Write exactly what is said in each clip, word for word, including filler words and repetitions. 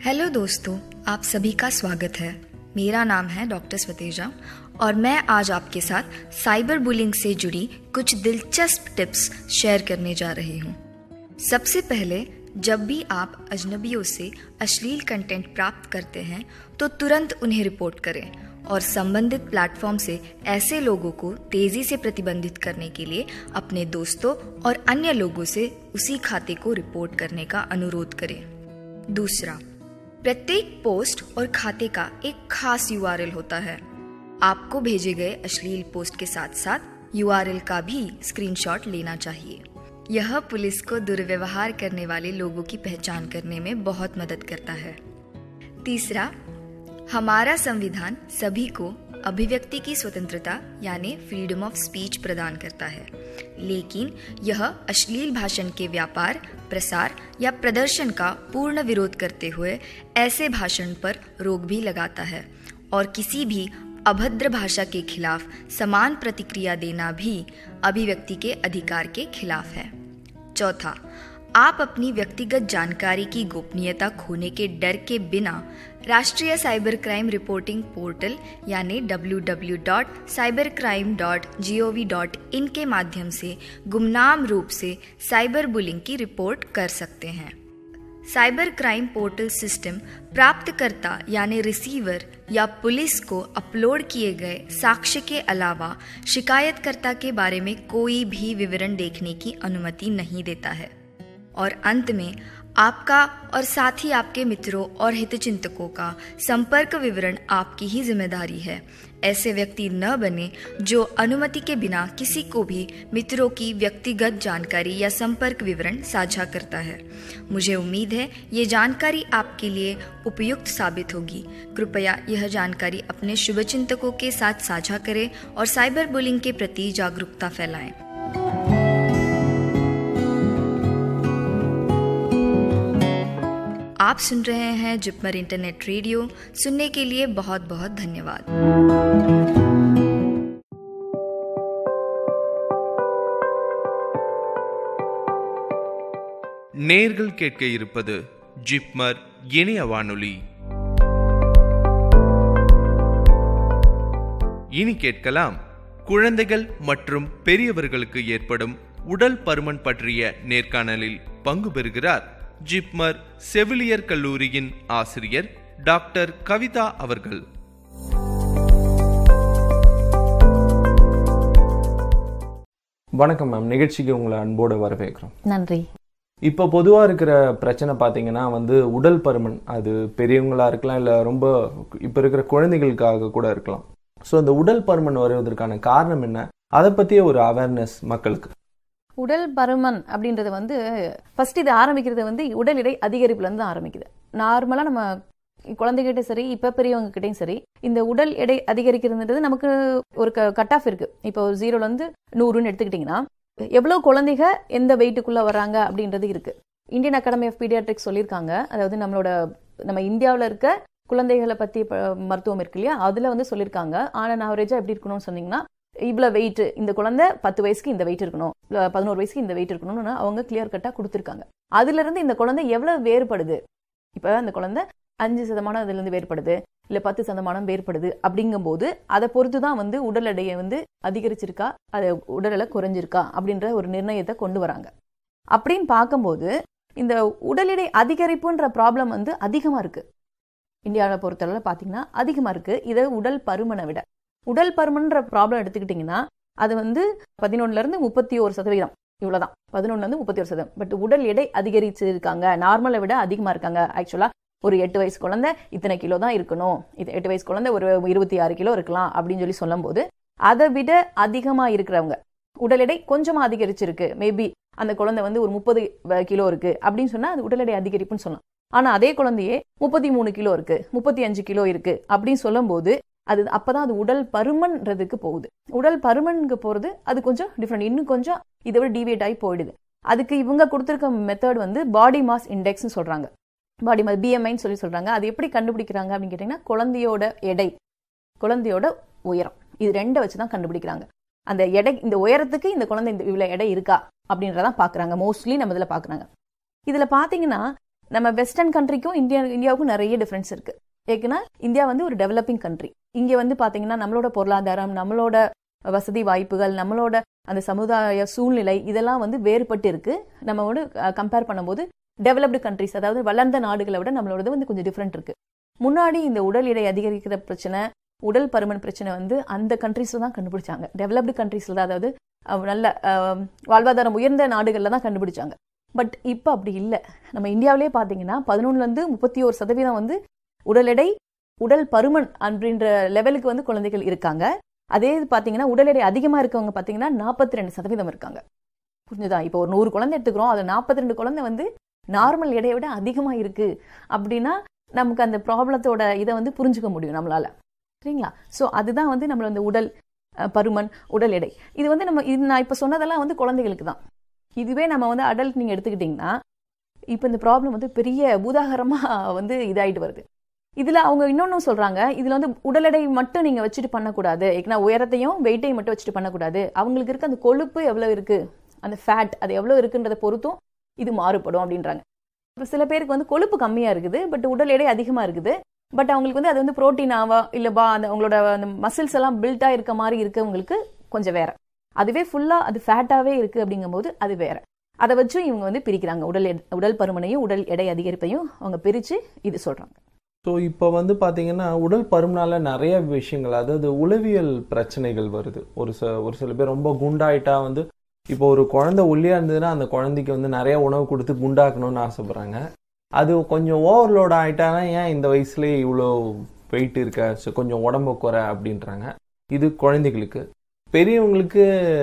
Hello दोस्तों, आप सभी का स्वागत है। मेरा नाम है डॉक्टर स्वतेजा और मैं आज आपके साथ साइबर बुलिंग से जुड़ी कुछ दिलचस्प टिप्स शेयर करने जा रही हूँ। सबसे पहले, जब भी आप अजनबियों से अश्लील कंटेंट प्राप्त करते हैं तो तुरंत उन्हें रिपोर्ट करें और संबंधित प्लेटफॉर्म से ऐसे लोगों को तेजी से प्रतिबंधित करने के लिए अपने दोस्तों और अन्य लोगों से उसी खाते को रिपोर्ट करने का अनुरोध करें। दूसरा, प्रत्येक पोस्ट और खाते का एक खास यूआरएल होता है। आपको भेजे गए अश्लील पोस्ट के साथ साथ यूआरएल का भी स्क्रीनशॉट लेना चाहिए। यह पुलिस को दुर्व्यवहार करने वाले लोगों की पहचान करने में बहुत मदद करता है। तीसरा, हमारा संविधान सभी को अभिव्यक्ति की स्वतंत्रता यानी फ्रीडम ऑफ स्पीच प्रदान करता है, लेकिन यह अश्लील भाषण के व्यापार, प्रसार या प्रदर्शन का पूर्ण विरोध करते हुए ऐसे भाषण पर रोक भी लगाता है और किसी भी अभद्र भाषा के खिलाफ समान प्रतिक्रिया देना भी अभिव्यक्ति के अधिकार के खिलाफ है। चौथा, आप अपनी व्यक्तिगत जानकारी की गोपनीयता खोने के डर के बिना राष्ट्रीय साइबर क्राइम रिपोर्टिंग पोर्टल यानी W W W dot cyber crime dot G O V dot in के माध्यम से गुमनाम रूप से साइबर बुलिंग की रिपोर्ट कर सकते हैं। साइबर क्राइम पोर्टल सिस्टम प्राप्तकर्ता यानी रिसीवर या पुलिस को अपलोड किए गए साक्ष्य के अलावा शिकायतकर्ता के बारे में कोई भी विवरण देखने की अनुमति नहीं देता है। और अंत में, आपका और साथ ही आपके मित्रों और हितचिंतकों का संपर्क विवरण आपकी ही जिम्मेदारी है। ऐसे व्यक्ति न बने जो अनुमति के बिना किसी को भी मित्रों की व्यक्तिगत जानकारी या संपर्क विवरण साझा करता है। मुझे उम्मीद है ये जानकारी आपके लिए उपयुक्त साबित होगी। कृपया यह जानकारी अपने शुभचिंतकों के साथ साझा करें और साइबर बुलिंग के प्रति जागरूकता फैलाएं। आप सुन रहे हैं जिपमर इंटरनेट रेडियो। सुनने के लिए बहुत बहुत धन्यवाद। நேர்கள் கேட்க இருப்பது ஜிப்மர் இணைய வானொலி. இனி கேட்கலாம், குழந்தைகள் மற்றும் பெரியவர்களுக்கு ஏற்படும் உடல் பருமன் பற்றிய நேர்காணலில் பங்கு பெறுகிறார் ஜிப்மர் செவிலியர் கல்லூரியின் ஆசிரியர் டாக்டர் கவிதா அவர்கள். வணக்கம் மேம், நிகழ்ச்சிக்கு உங்களை அன்போடு வரவேற்கிறோம். நன்றி. இப்போ பொதுவாக இருக்கிற பிரச்சனை பார்த்தீங்கன்னா வந்து உடல் பருமன். அது பெரியவங்களா இருக்கலாம், இல்லை ரொம்ப இப்போ இருக்கிற குழந்தைகளுக்காக கூட இருக்கலாம். ஸோ இந்த உடல் பருமன் வருவதற்கான காரணம் என்ன, அதை பற்றிய ஒரு அவேர்னஸ் மக்களுக்கு. உடல் பருமன் அப்படின்றது வந்து ஃபர்ஸ்ட் இது ஆரம்பிக்கிறது வந்து உடல் எடை அதிகரிப்புல இருந்து ஆரம்பிக்குது. நார்மலா நம்ம குழந்தைகிட்ட சரி, இப்ப பெரியவங்க கிட்டையும் சரி, இந்த உடல் எடை அதிகரிக்கிறதுன்றது நமக்கு ஒரு கட் ஆஃப் இருக்கு. இப்போ ஜீரோல இருந்து நூறுன்னு எடுத்துக்கிட்டீங்கன்னா எவ்வளவு குழந்தைங்க எந்த வெயிட்டுக்குள்ள வராங்க அப்படின்றது இருக்கு. இந்தியன் அகாடமி ஆஃப் பீடியாட்ரிக்ஸ் சொல்லியிருக்காங்க. அதாவது நம்மளோட நம்ம இந்தியாவில் இருக்க குழந்தைகளை பத்தி மருத்துவம் இருக்கு இல்லையா, அதுல வந்து சொல்லியிருக்காங்க. ஆனா ஆவரேஜா எப்படி இருக்கணும்னு சொன்னீங்கன்னா, இவ்வளவு வெயிட், இந்த குழந்தை பத்து வயசுக்கு இந்த வெயிட் இருக்கணும், பதினோரு வயசுக்கு இந்த வெயிட் இருக்கணும்னு அவங்க கிளியர் கட்டா கொடுத்துருக்காங்க. அதுல இருந்து இந்த குழந்தை எவ்வளவு வேறுபடுது, இப்ப அந்த குழந்தை அஞ்சு சதமானம் அதுல இருந்து வேறுபடுது, இல்ல பத்து சதமானம் வேறுபடுது அப்படிங்கும் போது அதை பொறுத்துதான் வந்து உடல் எடையை வந்து அதிகரிச்சிருக்கா, அது உடல் எடை குறைஞ்சிருக்கா அப்படின்ற ஒரு நிர்ணயத்தை கொண்டு வராங்க. அப்படின்னு பார்க்கும்போது இந்த உடல் எடை அதிகரிப்புன்ற ப்ராப்ளம் வந்து அதிகமா இருக்கு. இந்தியாவை பொறுத்தளவு பாத்தீங்கன்னா அதிகமா இருக்கு. இதை உடல் பருமனை விட உடல் பருமன்ற ப்ராப்ளம் எடுத்துக்கிட்டீங்கன்னா அது வந்து பதினொன்னுல இருந்து முப்பத்தி ஒரு சதவீதம் இவ்வளவுதான். பதினொன்னுல இருந்து முப்பத்தி ஒரு சதவீதம். பட் உடல் எடை அதிகரிச்சு இருக்காங்க, நார்மலை விட அதிகமா இருக்காங்க. ஆக்சுவலா ஒரு எட்டு வயசு குழந்தை இத்தனை கிலோ தான் இருக்கணும், இது எட்டு வயசு குழந்தை ஒரு இருபத்தி ஆறு கிலோ இருக்கலாம் அப்படின்னு சொல்லி சொல்லும் போது அதை விட அதிகமா இருக்கிறவங்க உடல் எடை கொஞ்சமா அதிகரிச்சிருக்கு, மேபி அந்த குழந்தை வந்து ஒரு முப்பது கிலோ இருக்கு அப்படின்னு சொன்னா அது உடல் எடை அதிகரிப்புன்னு சொல்லலாம். ஆனா அதே குழந்தையே முப்பத்தி மூணு கிலோ இருக்கு, முப்பத்தி அஞ்சு கிலோ இருக்கு அப்படின்னு சொல்லும் போது அது அப்பதான் அது உடல் பருமன்றதுக்கு போகுது. உடல் பருமனுக்கு போறது அது கொஞ்சம் டிஃப்ரெண்ட், இன்னும் கொஞ்சம் இதை விட டிவியேட் ஆகி போயிடுது. அதுக்கு இவங்க கொடுத்திருக்க மெத்தட் வந்து பாடி மாஸ் இண்டெக்ஸ் சொல்றாங்க. பாடி மாஸ் பிஎம்ஐன்னு சொல்லி சொல்றாங்க. அது எப்படி கண்டுபிடிக்கிறாங்க அப்படின்னு கேட்டீங்கன்னா, குழந்தையோட எடை, குழந்தையோட உயரம், இது ரெண்டை வச்சுதான் கண்டுபிடிக்கிறாங்க. அந்த எடை, இந்த உயரத்துக்கு இந்த குழந்தை இந்த இவ்வளவு எடை இருக்கா அப்படின்றதான் பாக்குறாங்க. மோஸ்ட்லி நம்ம இதுல பாக்குறாங்க. இதுல பாத்தீங்கன்னா நம்ம வெஸ்டர்ன் கண்ட்ரிக்கும் இந்தியா இந்தியாவுக்கும் நிறைய டிஃபரன்ஸ் இருக்கு. ஏன்னா இந்தியா வந்து ஒரு டெவலப்பிங் கண்ட்ரி. இங்க வந்து பாத்தீங்கன்னா நம்மளோட பொருளாதாரம், நம்மளோட வசதி வாய்ப்புகள், நம்மளோட அந்த சமுதாய சூழ்நிலை இதெல்லாம் வந்து வேறுபட்டு இருக்கு. நம்மளோட கம்பேர் பண்ணும்போது டெவலப்டு கண்ட்ரிஸ், அதாவது வளர்ந்த நாடுகளை விட நம்மளோட வந்து கொஞ்சம் டிஃப்ரெண்ட் இருக்கு. முன்னாடி இந்த உடல் எடை அதிகரிக்கிற பிரச்சனை, உடல் பருமன் பிரச்சனை வந்து அந்த கண்ட்ரீஸ்ல தான் கண்டுபிடிச்சாங்க. டெவலப்டு கண்ட்ரீஸ்ல தான், அதாவது நல்ல வாழ்வாதாரம் உயர்ந்த நாடுகள்ல தான் கண்டுபிடிச்சாங்க. பட் இப்போ அப்படி இல்லை. நம்ம இந்தியாவிலே பார்த்தீங்கன்னா பதினொன்னுல இருந்து முப்பத்தி ஒரு சதவீதம் வந்து உடல் எடை உடல் பருமன் அப்படின்ற லெவலுக்கு வந்து குழந்தைகள் இருக்காங்க. அதே பார்த்தீங்கன்னா உடல் எடை அதிகமாக இருக்கவங்க பார்த்தீங்கன்னா நாற்பத்தி ரெண்டு சதவீதம் இருக்காங்க. புரிஞ்சுதா? இப்போ ஒரு நூறு குழந்தை எடுத்துக்கிறோம், அது நாற்பத்தி ரெண்டு குழந்தை வந்து நார்மல் எடையை விட அதிகமாக இருக்கு அப்படின்னா நமக்கு அந்த ப்ராப்ளத்தோட இதை வந்து புரிஞ்சுக்க முடியும் நம்மளால. சரிங்களா? ஸோ அதுதான் வந்து நம்மள வந்து உடல் பருமன், உடல் எடை. இது வந்து நம்ம இது நான் இப்போ சொன்னதெல்லாம் வந்து குழந்தைகளுக்கு தான். இதுவே நம்ம வந்து அடல்ட் நீங்கள் எடுத்துக்கிட்டிங்கன்னா இப்போ இந்த ப்ராப்ளம் வந்து பெரிய பூதாகரமாக வந்து இதாகிட்டு வருது. இதில் அவங்க இன்னொன்னும் சொல்கிறாங்க, இதில் வந்து உடல் எடை மட்டும் நீங்கள் வச்சுட்டு பண்ணக்கூடாது. ஏன்னா உயரத்தையும் வெயிட்டையும் மட்டும் வச்சுட்டு பண்ணக்கூடாது. அவங்களுக்கு இருக்க அந்த கொழுப்பு எவ்வளோ இருக்குது, அந்த ஃபேட் அது எவ்வளோ இருக்குன்றதை பொறுத்தும் இது மாறுபடும் அப்படின்றாங்க. இப்போ சில பேருக்கு வந்து கொழுப்பு கம்மியாக இருக்குது, பட் உடல் எடை அதிகமாக இருக்குது. பட் அவங்களுக்கு வந்து அது வந்து புரோட்டீனாவா இல்லை பா அந்த அவங்களோட அந்த மசில்ஸ் எல்லாம் பில்டாக இருக்க மாதிரி இருக்கவங்களுக்கு கொஞ்சம் வேற. அதுவே ஃபுல்லாக அது ஃபேட்டாகவே இருக்குது அப்படிங்கும்போது அது வேற. அதை வச்சும் இவங்க வந்து பிரிக்கிறாங்க. உடல் உடல் பருமனையும் உடல் எடை அதிகரிப்பையும் அவங்க பிரித்து இது சொல்கிறாங்க. ஸோ இப்போ வந்து பார்த்தீங்கன்னா உடல் பருமனால நிறைய விஷயங்கள், அதாவது உளவியல் பிரச்சனைகள் வருது. ஒரு ச ஒரு சில பேர் ரொம்ப குண்டாயிட்டா வந்து, இப்போ ஒரு குழந்தை ஒல்லியாக இருந்ததுன்னா அந்த குழந்தைக்கு வந்து நிறைய உணவு கொடுத்து குண்டாக்கணும்னு ஆசைப்படுறாங்க. அது கொஞ்சம் ஓவர்லோட் ஆகிட்டானா ஏன் இந்த வயசுலேயே இவ்வளோ வெயிட் இருக்க, ஸோ கொஞ்சம் உடம்பு குறை அப்படின்றாங்க. இது குழந்தைகளுக்கு. பெரியவங்களுக்கு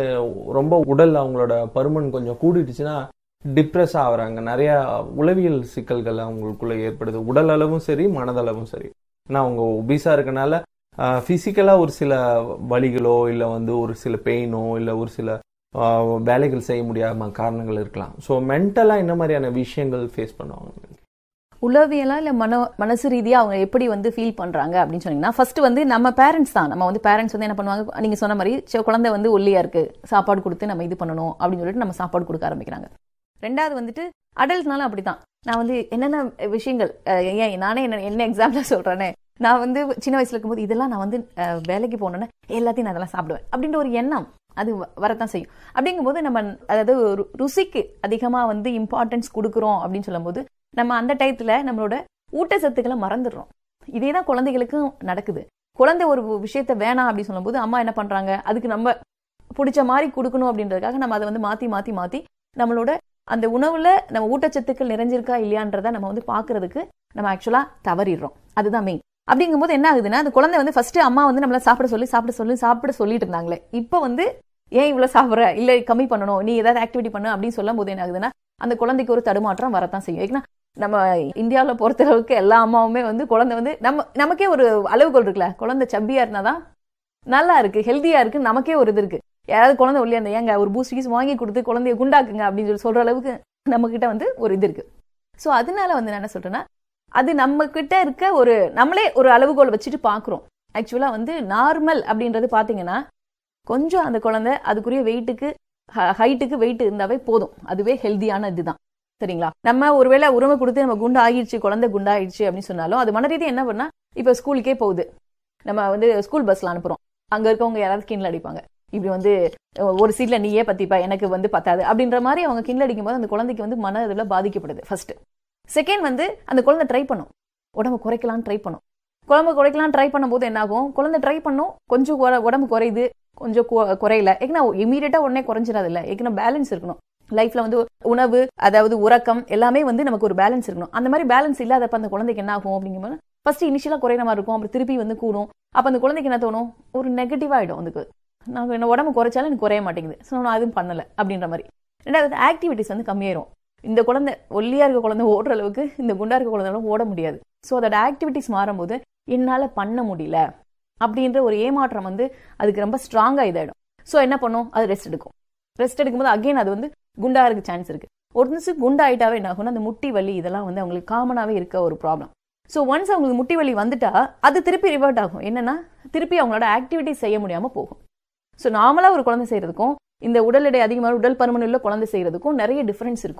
ரொம்ப உடல் அவங்களோட பருமன் கொஞ்சம் கூடிடுச்சுன்னா டிப்ரெஸ் ஆகுறாங்க. நிறையா உளவியல் சிக்கல்கள் அவங்களுக்குள்ள ஏற்படுது, உடல் அளவும் சரி மனதளவும் சரி. ஏன்னா அவங்க ஒபீஸாக இருக்கனால ஃபிசிக்கலாக ஒரு சில வலிகளோ இல்லை வந்து ஒரு சில பெயினோ இல்லை ஒரு சில வேலைகள் செய்ய முடியாம காரணங்கள் இருக்கலாம். ஸோ மென்டலாக என்ன மாதிரியான விஷயங்கள் ஃபேஸ் பண்ணுவாங்க? உளவியலா இல்லை மன மனசு ரீதியாக அவங்க எப்படி வந்து ஃபீல் பண்ணுறாங்க அப்படின்னு சொன்னீங்கன்னா, ஃபர்ஸ்ட் வந்து நம்ம பேரண்ட்ஸ் தான். நம்ம வந்து பேரண்ட்ஸ் வந்து என்ன பண்ணுவாங்க, நீங்கள் சொன்ன மாதிரி குழந்தை வந்து ஒல்லியாக இருக்குது, சாப்பாடு கொடுத்து நம்ம இது பண்ணணும் அப்படின்னு சொல்லிட்டு நம்ம சாப்பாடு கொடுக்க ஆரம்பிக்கிறாங்க. ரெண்டாவது வந்துட்டு அடல்ட்னாலும் அப்படி தான். நான் வந்து என்னென்ன விஷயங்கள், ஏன் நானே என்ன என்ன எக்ஸாம்பிளாக சொல்கிறேனே, நான் வந்து சின்ன வயசில் இருக்கும்போது இதெல்லாம் நான் வந்து வேலைக்கு போனோன்னே எல்லாத்தையும் நான் அதெல்லாம் சாப்பிடுவேன் அப்படின்ற ஒரு எண்ணம் அது வரத்தான் செய்யும். அப்படிங்கும்போது நம்ம அதாவது ருசிக்கு அதிகமாக வந்து இம்பார்ட்டன்ஸ் கொடுக்குறோம் அப்படின்னு சொல்லும் போது நம்ம அந்த டயத்தில் நம்மளோட ஊட்டச்சத்துக்களை மறந்துடுறோம். இதே தான் குழந்தைகளுக்கும் நடக்குது. குழந்தை ஒரு விஷயத்த வேணாம் அப்படின்னு சொல்லும்போது அம்மா என்ன பண்ணுறாங்க, அதுக்கு நம்ம பிடிச்ச மாதிரி கொடுக்கணும் அப்படின்றதுக்காக நம்ம அதை வந்து மாற்றி மாற்றி மாற்றி நம்மளோட அந்த உணவில் நம்ம ஊட்டச்சத்துக்கள் நிறைஞ்சிருக்கா இல்லையான்றதை நம்ம வந்து பார்க்கறதுக்கு நம்ம ஆக்சுவலாக தவறிடுறோம். அதுதான் மெயின். அப்படிங்கும்போது என்ன ஆகுதுன்னா, அந்த குழந்தை வந்து ஃபர்ஸ்ட் அம்மா வந்து நம்மள சாப்பிட சொல்லி சாப்பிட சொல்லி சாப்பிட சொல்லிட்டு இருந்தாங்களே, இப்போ வந்து ஏன் இவ்வளோ சாப்பிட்ற, இல்லை கம்மி பண்ணணும், நீ ஏதாவது ஆக்டிவிட்டி பண்ணு அப்படின்னு சொல்லும் போது என்ன ஆகுதுன்னா அந்த குழந்தைக்கு ஒரு தடுமாற்றம் வரத்தான் செய்யும். ஏன்னா நம்ம இந்தியாவில் பொறுத்தளவுக்கு எல்லா அம்மாவுமே வந்து குழந்தை வந்து நம்ம நமக்கே ஒரு அளவுகோல் இருக்குல்ல, குழந்தை சப்பியா இருந்தாதான் நல்லா இருக்கு, ஹெல்த்தியா இருக்கு, நமக்கே ஒரு இது இருக்கு. யாராவது குழந்தை ஒல்லியா இருந்தா ஏங்க ஒரு பூஸ்ட் கீஸ் வாங்கி கொடுத்து குழந்தைய குண்டாக்குங்க அப்படின்னு சொல்லி சொல்ற அளவுக்கு நம்ம கிட்ட வந்து ஒரு இது இருக்கு. ஸோ அதனால வந்து நான் என்ன சொல்றேன்னா, அது நம்ம கிட்ட இருக்க ஒரு நம்மளே ஒரு அளவுகோல் வச்சுட்டு பாக்குறோம். ஆக்சுவலா வந்து நார்மல் அப்படின்றது பாத்தீங்கன்னா கொஞ்சம் அந்த குழந்தை அதுக்குரிய வெயிட்டுக்கு ஹைட்டுக்கு வெயிட் இருந்தாவே போதும், அதுவே ஹெல்த்தியான இதுதான். சரிங்களா? நம்ம ஒருவேளை உரிமை கொடுத்து நம்ம குண்டா ஆகிடுச்சு, குழந்தை குண்டா ஆயிடுச்சு அப்படின்னு சொன்னாலும் அது மன ரீதியாக என்ன பண்ணா, இப்ப ஸ்கூலுக்கே போகுது, நம்ம வந்து ஸ்கூல் பஸ்ல அனுப்புறோம், அங்க இருக்கவங்க யாராவது கிண்டல் அடிப்பாங்க, இப்படி வந்து ஒரு சீட்ல நீயே பத்திப்பா எனக்கு வந்து பத்தாது அப்படின்ற மாதிரி அவங்க கிண்டல் அடிக்கும் போது அந்த குழந்தைக்கு வந்து மன இதுல பாதிக்கப்படுது. ஃபர்ஸ்ட். செகண்ட் வந்து அந்த குழந்தை ட்ரை பண்ணும், உடம்பு குறைக்கலாம்னு ட்ரை பண்ணும். குழம்பு குறைக்கலாம் ட்ரை பண்ணும் போது என்ன ஆகும், குழந்தை ட்ரை பண்ணும், கொஞ்சம் உடம்பு குறையுது, கொஞ்சம் குறையல, ஏன்னா இமீடியட்டா உடனே குறைஞ்சிடாது இல்ல, ஏன்னா பேலன்ஸ் இருக்கணும் லைஃப்ல. வந்து உணவு அதாவது உறக்கம் எல்லாமே வந்து நமக்கு ஒரு பேலன்ஸ் இருக்கணும். அந்த மாதிரி பேலன்ஸ் இல்லாதப்ப அந்த குழந்தைக்கு என்ன ஆகும் அப்படிங்கும்போது ஃபர்ஸ்ட் இனிஷியலா குறையிற மாதிரி இருக்கும், அப்புறம் திருப்பி வந்து கூடும். அப்ப அந்த குழந்தைக்கு என்ன தோணும், ஒரு நெகட்டிவ் ஆயிடும், அதுக்கு நாங்கள் என்ன உடம்பு குறைச்சாலும் எனக்கு குறைய மாட்டேங்குது, ஸோ நான் அதுவும் பண்ணல அப்படின்ற மாதிரி. ரெண்டாவது ஆக்டிவிட்டிஸ் வந்து கம்மியாயிரும். இந்த குழந்தை ஒல்லியா இருக்க குழந்தை ஓடுற அளவுக்கு இந்த குண்டா இருக்க குழந்தைகளும் ஓட முடியாது. ஸோ அதோட ஆக்டிவிட்டிஸ் மாறும்போது என்னால பண்ண முடியல அப்படின்ற ஒரு ஏமாற்றம் வந்து அதுக்கு ரொம்ப ஸ்ட்ராங்கா இதாயிடும். ஸோ என்ன பண்ணும், அது ரெஸ்ட் எடுக்கும். ரெஸ்ட் எடுக்கும்போது அகைன் அது வந்து குண்டா இருக்க சான்ஸ் இருக்கு. ஒரு நிமிஷம் குண்டா ஆயிட்டாவே என்ன ஆகும்னா அந்த முட்டி வலி இதெல்லாம் வந்து அவங்களுக்கு காமனாவே இருக்க ஒரு ப்ராப்ளம். ஸோ ஒன்ஸ் அவங்களுக்கு முட்டி வலி வந்துட்டா அது திருப்பி ரிவர்ட் ஆகும். என்னன்னா திருப்பி அவங்களோட ஆக்டிவிட்டிஸ் செய்ய முடியாம போகும். ஸோ நார்மலா ஒரு குழந்தை செய்யறதுக்கும் இந்த உடல் எடை அதிகமாக உடல் பருமன் உள்ள குழந்தை செய்யறதுக்கும் நிறைய டிஃபரன்ஸ் இருக்கும்.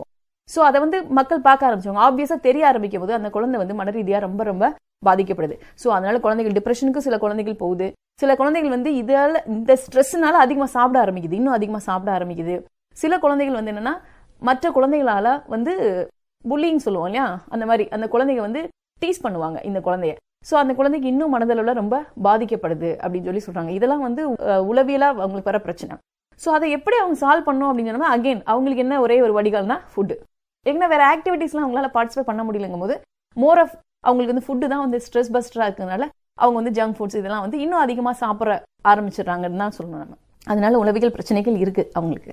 ஸோ அதை வந்து மக்கள் பார்க்க ஆரம்பிச்சாங்க. ஆப்வியஸா தெரிய ஆரம்பிக்கும் போது அந்த குழந்தை வந்து மன ரீதியா ரொம்ப ரொம்ப பாதிக்கப்படுது. ஸோ அதனால குழந்தைகள் டிப்ரெஷனுக்கு சில குழந்தைகள் போகுது. சில குழந்தைகள் வந்து இதால இந்த ஸ்ட்ரெஸ்னால அதிகமா சாப்பிட ஆரம்பிக்குது, இன்னும் அதிகமா சாப்பிட ஆரம்பிக்குது. சில குழந்தைகள் வந்து என்னன்னா மற்ற குழந்தைகளால வந்து புல்லிங் சொல்லுவோம் இல்லையா, அந்த மாதிரி அந்த குழந்தைங்க வந்து டீஸ் பண்ணுவாங்க இந்த குழந்தைய. ஸோ அந்த குழந்தைக்கு இன்னும் மனதளவுல ரொம்ப பாதிக்கப்படுது அப்படின்னு சொல்லி சொல்றாங்க. இதெல்லாம் வந்து உளவியலா அவங்களுக்கு வர பிரச்சனை. ஸோ அதை எப்படி அவங்க சால்வ் பண்ணும் அப்படின்னு சொன்னா, அகைன் அவங்களுக்கு என்ன ஒரே ஒரு வடிகால்னா ஃபுட்டு. ஏன்னா வேற ஆக்டிவிட்டிஸ்லாம் அவங்களால பார்ட்டிசிபேட் பண்ண முடியலங்கும் போது மோர் ஆஃப் அவங்களுக்கு வந்து ஃபுட்டு தான் வந்து ஸ்ட்ரெஸ் பஸ்டரா இருக்கிறதுனால அவங்க வந்து ஜங்க் ஃபுட்ஸ் இதெல்லாம் வந்து இன்னும் அதிகமா சாப்பிட ஆரம்பிச்சிடுறாங்கன்னு தான் சொல்லணும் நம்ம. அதனால உளவியல் பிரச்சனைகள் இருக்கு அவங்களுக்கு.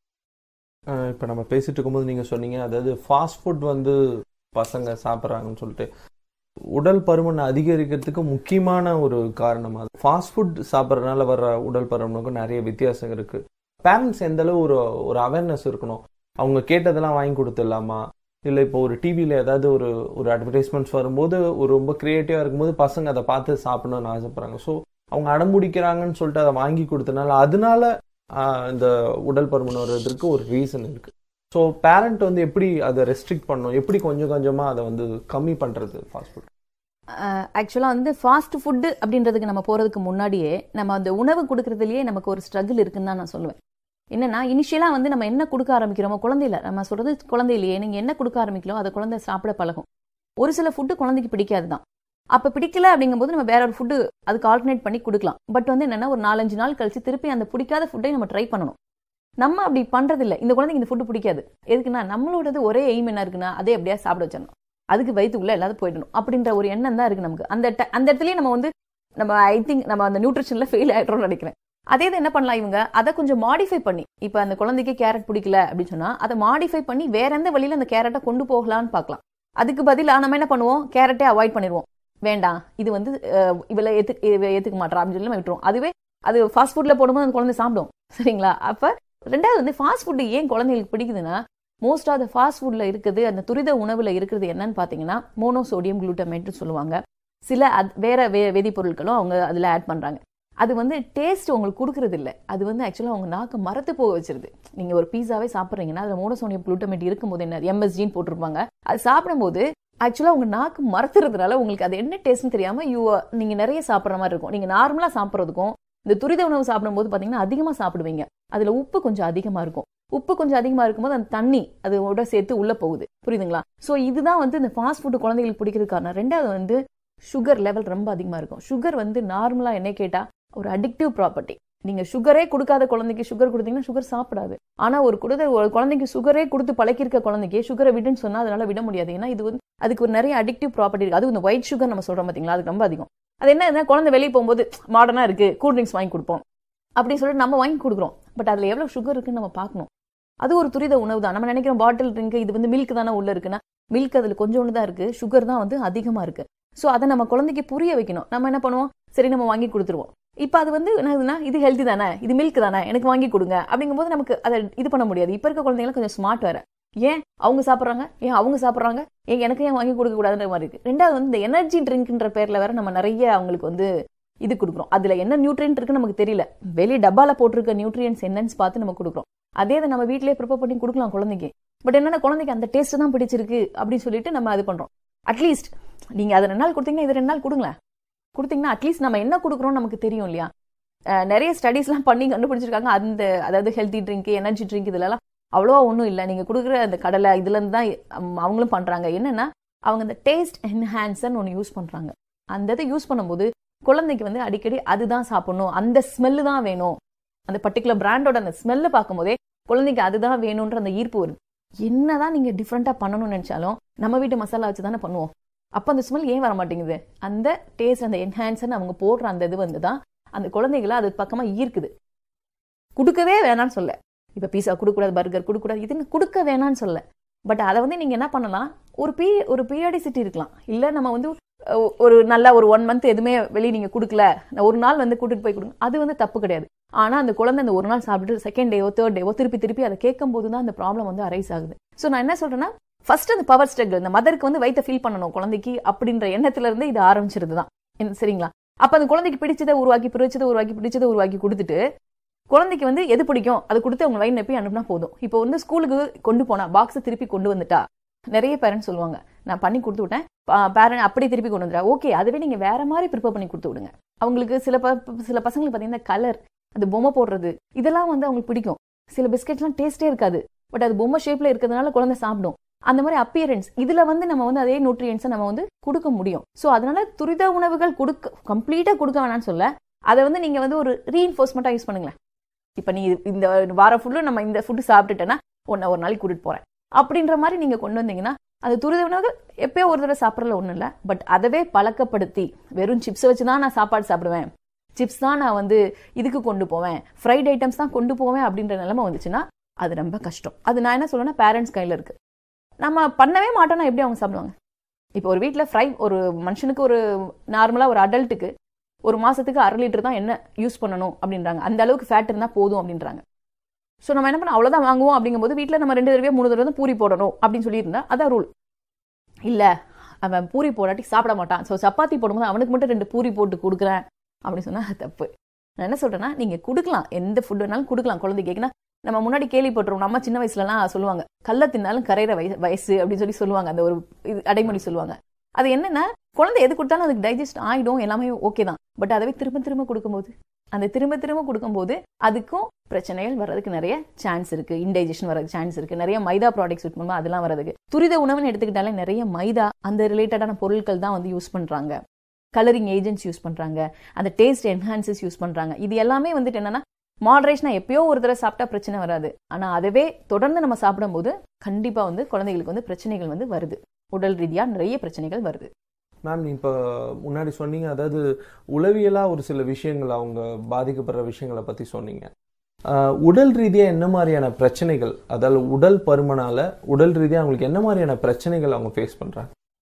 இப்போ நம்ம பேசிட்டு இருக்கும்போது நீங்கள் சொன்னீங்க, அதாவது ஃபாஸ்ட் ஃபுட் வந்து பசங்க சாப்பிட்றாங்கன்னு சொல்லிட்டு உடல் பருமன் அதிகரிக்கிறதுக்கு முக்கியமான ஒரு காரணம் அது. ஃபாஸ்ட் ஃபுட் சாப்பிட்றதுனால வர்ற உடல் பருமனுக்கும் நிறைய வித்தியாசம் இருக்கு. பேரண்ட்ஸ் எந்த அளவு ஒரு ஒரு அவேர்னஸ் இருக்கணும், அவங்க கேட்டதெல்லாம் வாங்கி கொடுத்துடலாமா, இல்லை இப்போ ஒரு டிவியில் ஏதாவது ஒரு ஒரு அட்வர்டைஸ்மெண்ட்ஸ் வரும்போது ஒரு ரொம்ப கிரியேட்டிவாக இருக்கும்போது பசங்க அதை பார்த்து சாப்பிடணும்னு ஆசைப்படுறாங்க. ஸோ அவங்க அடம்பிடிக்கிறாங்கன்னு சொல்லிட்டு அதை வாங்கி கொடுத்தனால அதனால இந்த உடல் பருமன் வர்றதுக்கு ஒரு ரீசன் இருக்கு. ஸோ பேரண்ட் வந்து எப்படி அதை ரெஸ்ட்ரிக்ட் பண்ணணும், எப்படி கொஞ்சம் கொஞ்சமாக அதை வந்து கம்மி பண்ணுறது ஃபாஸ்ட் ஃபுட்? ஆக்சுவலாக வந்து ஃபாஸ்ட் ஃபுட்டு அப்படின்றதுக்கு நம்ம போகிறதுக்கு முன்னாடியே நம்ம அந்த உணவு கொடுக்கறதுலேயே நமக்கு ஒரு ஸ்ட்ரகிள் இருக்குன்னு தான் நான் சொல்லுவேன். என்னன்னா இனிஷியலாக வந்து நம்ம என்ன கொடுக்க ஆரம்பிக்கிறோமோ, குழந்தையில நம்ம சொல்றது குழந்தையிலேயே நீங்கள் என்ன கொடுக்க ஆரம்பிக்கிறோம் அதை குழந்தை சாப்பிட பழகும். ஒரு சில ஃபுட்டு குழந்தைக்கு பிடிக்காது தான். அப்போ பிடிக்கல அப்படிங்கும்போது நம்ம வேற ஒரு ஃபுட்டு அதுக்கு ஆல்டர்னேட் பண்ணி கொடுக்கலாம். பட் வந்து என்னன்னா ஒரு நாலஞ்சு நாள் கழிச்சு திருப்பி அந்த பிடிக்காத ஃபுட்டை நம்ம ட்ரை பண்ணணும். நம்ம அப்படி பண்றதில்லை. இந்த குழந்தைக்கு இந்த ஃபுட்டு பிடிக்காது, எதுக்குன்னா நம்மளோடது ஒரே எய்ம் என்ன இருக்குன்னா அதே அப்படியே சாப்பிட வச்சிடணும், அதுக்கு வயிற்றுக்குள்ள எல்லாரும் போயிடணும் அப்படின்ற ஒரு எண்ணம் தான் இருக்கு நமக்கு. அந்த அந்த இடத்துலயே நம்ம வந்து நம்ம ஐ திங்க் நம்ம அந்த நியூட்ரிஷன்ல ஃபெயில் ஆயிடுறோம்னு நினைக்கிறேன். அதே இது என்ன பண்ணலாம், இவங்க அதை கொஞ்சம் மாடிஃபை பண்ணி, இப்போ அந்த குழந்தைக்கு கேரட் பிடிக்கல அப்படின்னு சொன்னா அதை மாடிஃபை பண்ணி வேற எந்த வழியில அந்த கேரட்டை கொண்டு போகலான்னு பார்க்கலாம். அதுக்கு பதிலாக நம்ம என்ன பண்ணுவோம், கேரட்டே அவாய்ட் பண்ணிடுவோம். வேண்டாம், இது வந்து இவளை ஏத்து ஏத்துக்க மாட்டா அப்படின்னு சொல்லி நம்ம விட்டுருவோம். அதுவே அது ஃபாஸ்ட் ஃபுட்ல போடும்போது அந்த குழந்தை சாப்பிடும். சரிங்களா? அப்ப ரெண்டாவது வந்து ஃபாஸ்ட் ஃபுட் ஏன் குழந்தைங்களுக்கு பிடிக்குதுன்னா, மோஸ்ட் ஆஃப் த ஃபாஸ்ட் ஃபுட்ல இருக்குது அந்த துரித உணவுல இருக்கிறது என்னன்னு பாத்தீங்கன்னா மோனோசோடியம் குளூட்டமேட் சொல்லுவாங்க. சில வேற வே வேதிப்பொருட்களும் அவங்க அதுல ஆட் பண்றாங்க. அது வந்து டேஸ்ட் உங்களுக்கு கொடுக்கறது இல்லை, அது வந்து ஆக்சுவலாக அவங்க நாக்கு மரத்து போக வச்சிருது. நீங்க ஒரு பீஸாவே சாப்பிட்றீங்கன்னா அதுல மோனோசோடியம் குளூட்டமேட் இருக்கும்போது என்ன எம்எஸ்ஜின்னு போட்டிருப்பாங்க. அது சாப்பிடும்போது ஆக்சுவலா உங்க நாக்கு மரத்துறதுனால உங்களுக்கு அது என்ன டேஸ்ட்னு தெரியாம யூ நீங்க நிறைய சாப்பிட்ற மாதிரி இருக்கும். நீங்க நார்மலா சாப்பிட்றதுக்கும் இந்த துரித உணவு சாப்பிடும்போது பாத்தீங்கன்னா அதிகமா சாப்பிடுவீங்க. அதுல உப்பு கொஞ்சம் அதிகமா இருக்கும். உப்பு கொஞ்சம் அதிகமா இருக்கும்போது அந்த தண்ணி அதோட சேர்த்து உள்ள போகுது. புரியுதுங்களா? சோ இதுதான் வந்து இந்த ஃபாஸ்ட் ஃபுட் குழந்தைகளுக்கு பிடிக்கிறது காரணம். ரெண்டாவது வந்து சுகர் லெவல் ரொம்ப அதிகமா இருக்கும். சுகர் வந்து நார்மலா என்ன கேட்டா ஒரு அடிக்டிவ் ப்ராப்பர்ட்டி. நீங்க சுகரே கொடுக்காத குழந்தைக்கு சுகர் கொடுத்தீங்கன்னா சுகர் சாப்பிடாது. ஆனா ஒரு குழந்தை ஒரு குழந்தைக்கு சுகரே கொடுத்து பழக்கிருக்க குழந்தைக்கு சுகரை விடுன்னு சொன்னா அதனால விட முடியாது. ஏன்னா இது வந்து அதுக்கு ஒரு நிறைய அடிக்டிவ் ப்ராப்பர்ட்டி இருக்கு. அது இந்த ஒயிட் சுகர் நம்ம சொல்றோம் பாத்தீங்களா, அது ரொம்ப அதிகம். அது என்ன, குழந்தை வெளியே போகும்போது மாடர்னா இருக்கு கூல் ட்ரிங்க்ஸ் வாங்கி கொடுப்போம் அப்படின்னு சொல்லிட்டு நம்ம வாங்கி கொடுக்குறோம். பட் அதுல எவ்வளவு சுகர் இருக்குன்னு நம்ம பார்க்கணும். அது ஒரு துரித உணவு தான். நம்ம நினைக்கிறோம் பாட்டில் ட்ரிங்க் இது வந்து மில்க் தானே உள்ள இருக்குன்னா, மில்க் அதுல கொஞ்சோண்டு தான் இருக்கு, சுகர் தான் வந்து அதிகமா இருக்கு. சோ அதை நம்ம குழந்தைக்கு புரிய வைக்கணும். நம்ம என்ன பண்ணுவோம், சரி நம்ம வாங்கி கொடுத்துருவோம். இப்ப அது வந்து என்னதுன்னா இது ஹெல்த்தி தானே, இது மில்க் தானே, எனக்கு வாங்கி கொடுங்க அப்படிங்கும் போது நமக்கு அதை இது பண்ண முடியாது. இப்ப இருக்க குழந்தைங்க கொஞ்சம் ஸ்மார்ட் வேற. ஏன் அவங்க சாப்பிட்றாங்க, ஏன் அவங்க சாப்பிட்றாங்க, ஏன் எனக்கு ஏன் வாங்கி கொடுக்க கூடாதுன்ற மாதிரி இருக்கு. ரெண்டாவது வந்து இந்த எனர்ஜி ட்ரிங்க்ன்ற பேர்ல வேற நம்ம நிறைய அவங்களுக்கு வந்து இது கொடுக்குறோம். அதுல என்ன நியூட்ரியன்ட் இருக்குன்னு நமக்கு தெரியல. வெளியே டப்பால போட்டிருக்க நியூட்ரியன்ஸ் என்னன்னு பார்த்து நம்ம கொடுக்குறோம். அதே அதை நம்ம வீட்டிலேயே ப்ரிப்பேர் பண்ணி கொடுக்கலாம் குழந்தைக்கு. பட் என்னன்னா குழந்தைக்கு அந்த டேஸ்ட் தான் பிடிச்சிருக்கு அப்படின்னு சொல்லிட்டு நம்ம அது பண்றோம். அட்லீஸ்ட் நீங்க அதை ரெண்டு நாள் கொடுத்தீங்கன்னா இது ரெண்டு நாள் கொடுங்களேன். கொடுத்தீங்கன்னா அட்லீஸ்ட் நம்ம என்ன கொடுக்குறோம் நமக்கு தெரியும் இல்லையா. நிறைய ஸ்டடிஸ் எல்லாம் பண்ணி கண்டுபிடிச்சிருக்காங்க. அந்த அதாவது ஹெல்த்தி ட்ரிங்க், எனர்ஜி ட்ரிங்க் இதுல அவ்வளோவா ஒன்றும் இல்லை. நீங்க கொடுக்குற அந்த கடலை இதுல இருந்து தான் அவங்களும் பண்றாங்க. என்னன்னா அவங்க அந்த டேஸ்ட் என்ஹான்சர் ஒன்று யூஸ் பண்றாங்க. அந்த இதை யூஸ் பண்ணும்போது குழந்தைக்கு வந்து அடிக்கடி அதுதான் சாப்பிடணும், அந்த ஸ்மெல்லு தான் வேணும், அந்த பர்டிகுலர் பிராண்டோட அந்த ஸ்மெல்ல பார்க்கும் போதே குழந்தைக்கு அதுதான் வேணும்ன்ற அந்த ஈர்ப்பு வருது. என்னதான் நீங்க டிஃப்ரெண்டா பண்ணணும்னு நினைச்சாலும் நம்ம வீட்டு மசாலா வச்சு தானே பண்ணுவோம். அப்ப அந்த ஸ்மெல் ஏன் வர மாட்டேங்குது? அந்த டேஸ்ட், அந்த என்ஹான்சர் அவங்க போடுற அந்த இது வந்துதான் அந்த குழந்தைகளை அது பக்கமா ஈர்க்குது. கொடுக்கவே வேணான்னு சொல்ல, இப்ப பீஸா கொடுக்கூடாது, பர்கர் கொடுக்கூடாது, இதுன்னு கொடுக்க வேணான்னு சொல்ல. பட் அதை வந்து நீங்க என்ன பண்ணலாம், ஒரு பீ ஒரு பீரியாடிசிட்டி இருக்கலாம். இல்ல நம்ம வந்து ஒரு நல்ல ஒரு ஒன் மந்த் எதுவுமே வெளியே நீங்க கொடுக்கல, ஒரு நாள் வந்து கூட்டிட்டு போய் கொடுங்க, அது வந்து தப்பு கிடையாது. ஆனா அந்த குழந்தை அந்த ஒரு நாள் சாப்பிட்டுட்டு செகண்ட் டேவோ தேர்ட் டேவோ திருப்பி திருப்பி அதை கேட்கும் போது தான் அந்த ப்ராப்ளம் வந்து அரைஸ் ஆகுது. ஸோ நான் என்ன சொல்றேன்னா, ஃபர்ஸ்ட் அந்த பவர் ஸ்ட்ரகிள், இந்த மதருக்கு வந்து வயித்தை ஃபீல் பண்ணணும் குழந்தைக்கு அப்படின்ற எண்ணத்துல இருந்து இது ஆரம்பிச்சிருது தான். சரிங்களா? அப்ப அந்த குழந்தைக்கு பிடிச்சதை உருவாக்கி பிடிச்சதை உருவாக்கி பிடிச்சதை உருவாக்கி கொடுத்துட்டு குழந்தைக்கு வந்து எது பிடிக்கும் அது கொடுத்து அவங்க வயிறு நப்பி அனுப்புனா போதும். இப்போ வந்து ஸ்கூலுக்கு கொண்டு போனா பாக்ஸை திருப்பி கொண்டு வந்துட்டா நிறைய பேரண்ட்ஸ் சொல்லுவாங்க, நான் பண்ணி கொடுத்து விட்டேன், பேரண்ட் அப்படி திருப்பி கொண்டு வந்துட்டா. ஓகே, அதுவே நீங்க வேற மாதிரி ப்ரிப்பேர் பண்ணி கொடுத்து விடுங்க. அவங்களுக்கு சில சில பசங்களுக்கு பார்த்தீங்கன்னா கலர், அது பொம்மை போடுறது, இதெல்லாம் வந்து அவங்களுக்கு பிடிக்கும். சில பிஸ்கெட்ஸ்லாம் டேஸ்டே இருக்காது, பட் அது பொம்மை ஷேப்ல இருக்கிறதுனால குழந்தை சாப்பிடும். அந்த மாதிரி அப்பியரன்ஸ் இதுல வந்து நம்ம வந்து அதே நியூட்ரியன்ஸை நம்ம வந்து கொடுக்க முடியும். ஸோ அதனால துரித உணவுகள் கொடுக்க கம்ப்ளீட்டா கொடுக்க வேணாம்னு சொல்ல, அதை வந்து நீங்க வந்து ஒரு ரீஇன்ஃபோர்ஸ்மெண்டா யூஸ் பண்ணுங்களேன். இப்ப நீ இந்த வாரம் ஃபுல்லு நம்ம இந்த ஃபுட்டு சாப்பிட்டுட்டேன்னா ஒன்னு ஒரு நாளைக்கு கூட்டிட்டு போறேன் அப்படின்ற மாதிரி நீங்க கொண்டு வந்தீங்கன்னா, அது துரித உணவுகள் எப்பயோ ஒரு தடவை சாப்பிடல ஒன்றும் இல்லை, பட் அதவே பழக்கப்படுத்தி வெறும் சிப்ஸை வச்சு தான் நான் சாப்பாடு சாப்பிடுவேன், சிப்ஸ் தான் நான் வந்து இதுக்கு கொண்டு போவேன், ஃப்ரைட் ஐட்டம்ஸ் தான் கொண்டு போவேன் அப்படின்ற நிலைமை வந்துச்சுன்னா அது ரொம்ப கஷ்டம். அது நான் என்ன சொல்லுவேன்னா பேரண்ட்ஸ் கையில் இருக்கு. நம்ம பண்ணவே மாட்டோம்னா எப்படி அவங்க சாப்பிடுவாங்க? இப்போ ஒரு வீட்டில் ஃப்ரை ஒரு மனுஷனுக்கு ஒரு நார்மலாக ஒரு அடல்ட்டுக்கு ஒரு மாசத்துக்கு அரை லிட்டர் தான் என்ன யூஸ் பண்ணணும் அப்படின்றாங்க. அந்த அளவுக்கு ஃபேட் இருந்தால் போதும் அப்படின்றாங்க. ஸோ நம்ம என்ன பண்ண அவ்வளோதான் வாங்குவோம். அப்படிங்கும்போது வீட்டில் நம்ம ரெண்டு தடவை மூணு தடவை தான் பூரி போடணும் அப்படின்னு சொல்லியிருந்தா அதான் ரூல். இல்லை அவன் பூரி போடாட்டி சாப்பிட மாட்டான், ஸோ சப்பாத்தி போடும்போது அவனுக்கு மட்டும் ரெண்டு பூரி போட்டு கொடுக்குறேன் அப்படின்னு சொன்னால் அது தப்பு. நான் என்ன சொல்றேன்னா, நீங்க கொடுக்கலாம், எந்த ஃபுட் வேணாலும் கொடுக்கலாம் குழந்தைக்கு. கேட்குன்னா நம்ம முன்னாடி கேள்விப்பட்டிருவோம், நம்ம சின்ன வயசுலலாம் சொல்லுவாங்க கல்ல தின்னாலும் கரையிற வயசு வயசு அப்படின்னு சொல்லி சொல்லுவாங்க. அந்த ஒரு இது அடைமொழி சொல்லுவாங்க. அது என்னன்னா, குழந்தை எது கொடுத்தாலும் அதுக்கு டைஜஸ்ட் ஆகிடும், எல்லாமே ஓகே தான். பட் அதவே திரும்ப திரும்ப கொடுக்கும்போது அந்த திரும்ப திரும்ப கொடுக்கும்போது அதுக்கும் பிரச்சனைகள் வர்றதுக்கு நிறைய சான்ஸ் இருக்கு. இன்டைஜஷன் வரதுக்கு சான்ஸ் இருக்கு. நிறைய மைதா ப்ராடக்ட்ஸ் யூஸ் பண்ணும்போது அதெல்லாம் வரதுக்கு. துரித உணவுன்னு எடுத்துக்கிட்டாலே நிறைய மைதா அந்த ரிலேட்டடான பொருட்கள் தான் வந்து யூஸ் பண்றாங்க. கலரிங் ஏஜென்ட்ஸ் யூஸ் பண்றாங்க, அந்த டேஸ்ட் என்ஹான்சஸ் யூஸ் பண்றாங்க. இது எல்லாமே வந்துட்டு என்னன்னா, மாடரேஷனா எப்பயோ ஒரு தடவை சாப்பிட்டா பிரச்சனை வராது. ஆனா அதவே தொடர்ந்து நம்ம சாப்பிடும்போது கண்டிப்பா வந்து குழந்தைகளுக்கு வந்து பிரச்சனைகள் வந்து வருது. உடல் ரீதியா நிறைய பிரச்சனைகள் வருது. மேம், இப்போ முன்னாடி சொன்னீங்க, அதாவது உளவியலாக ஒரு சில விஷயங்கள் அவங்க பாதிக்கப்படுற விஷயங்களை பற்றி சொன்னீங்க. உடல் ரீதியாக என்ன மாதிரியான பிரச்சனைகள், அதாவது உடல் பருமனால உடல் ரீதியாக அவங்களுக்கு என்ன மாதிரியான பிரச்சனைகள் அவங்க ஃபேஸ் பண்ணுறாங்க?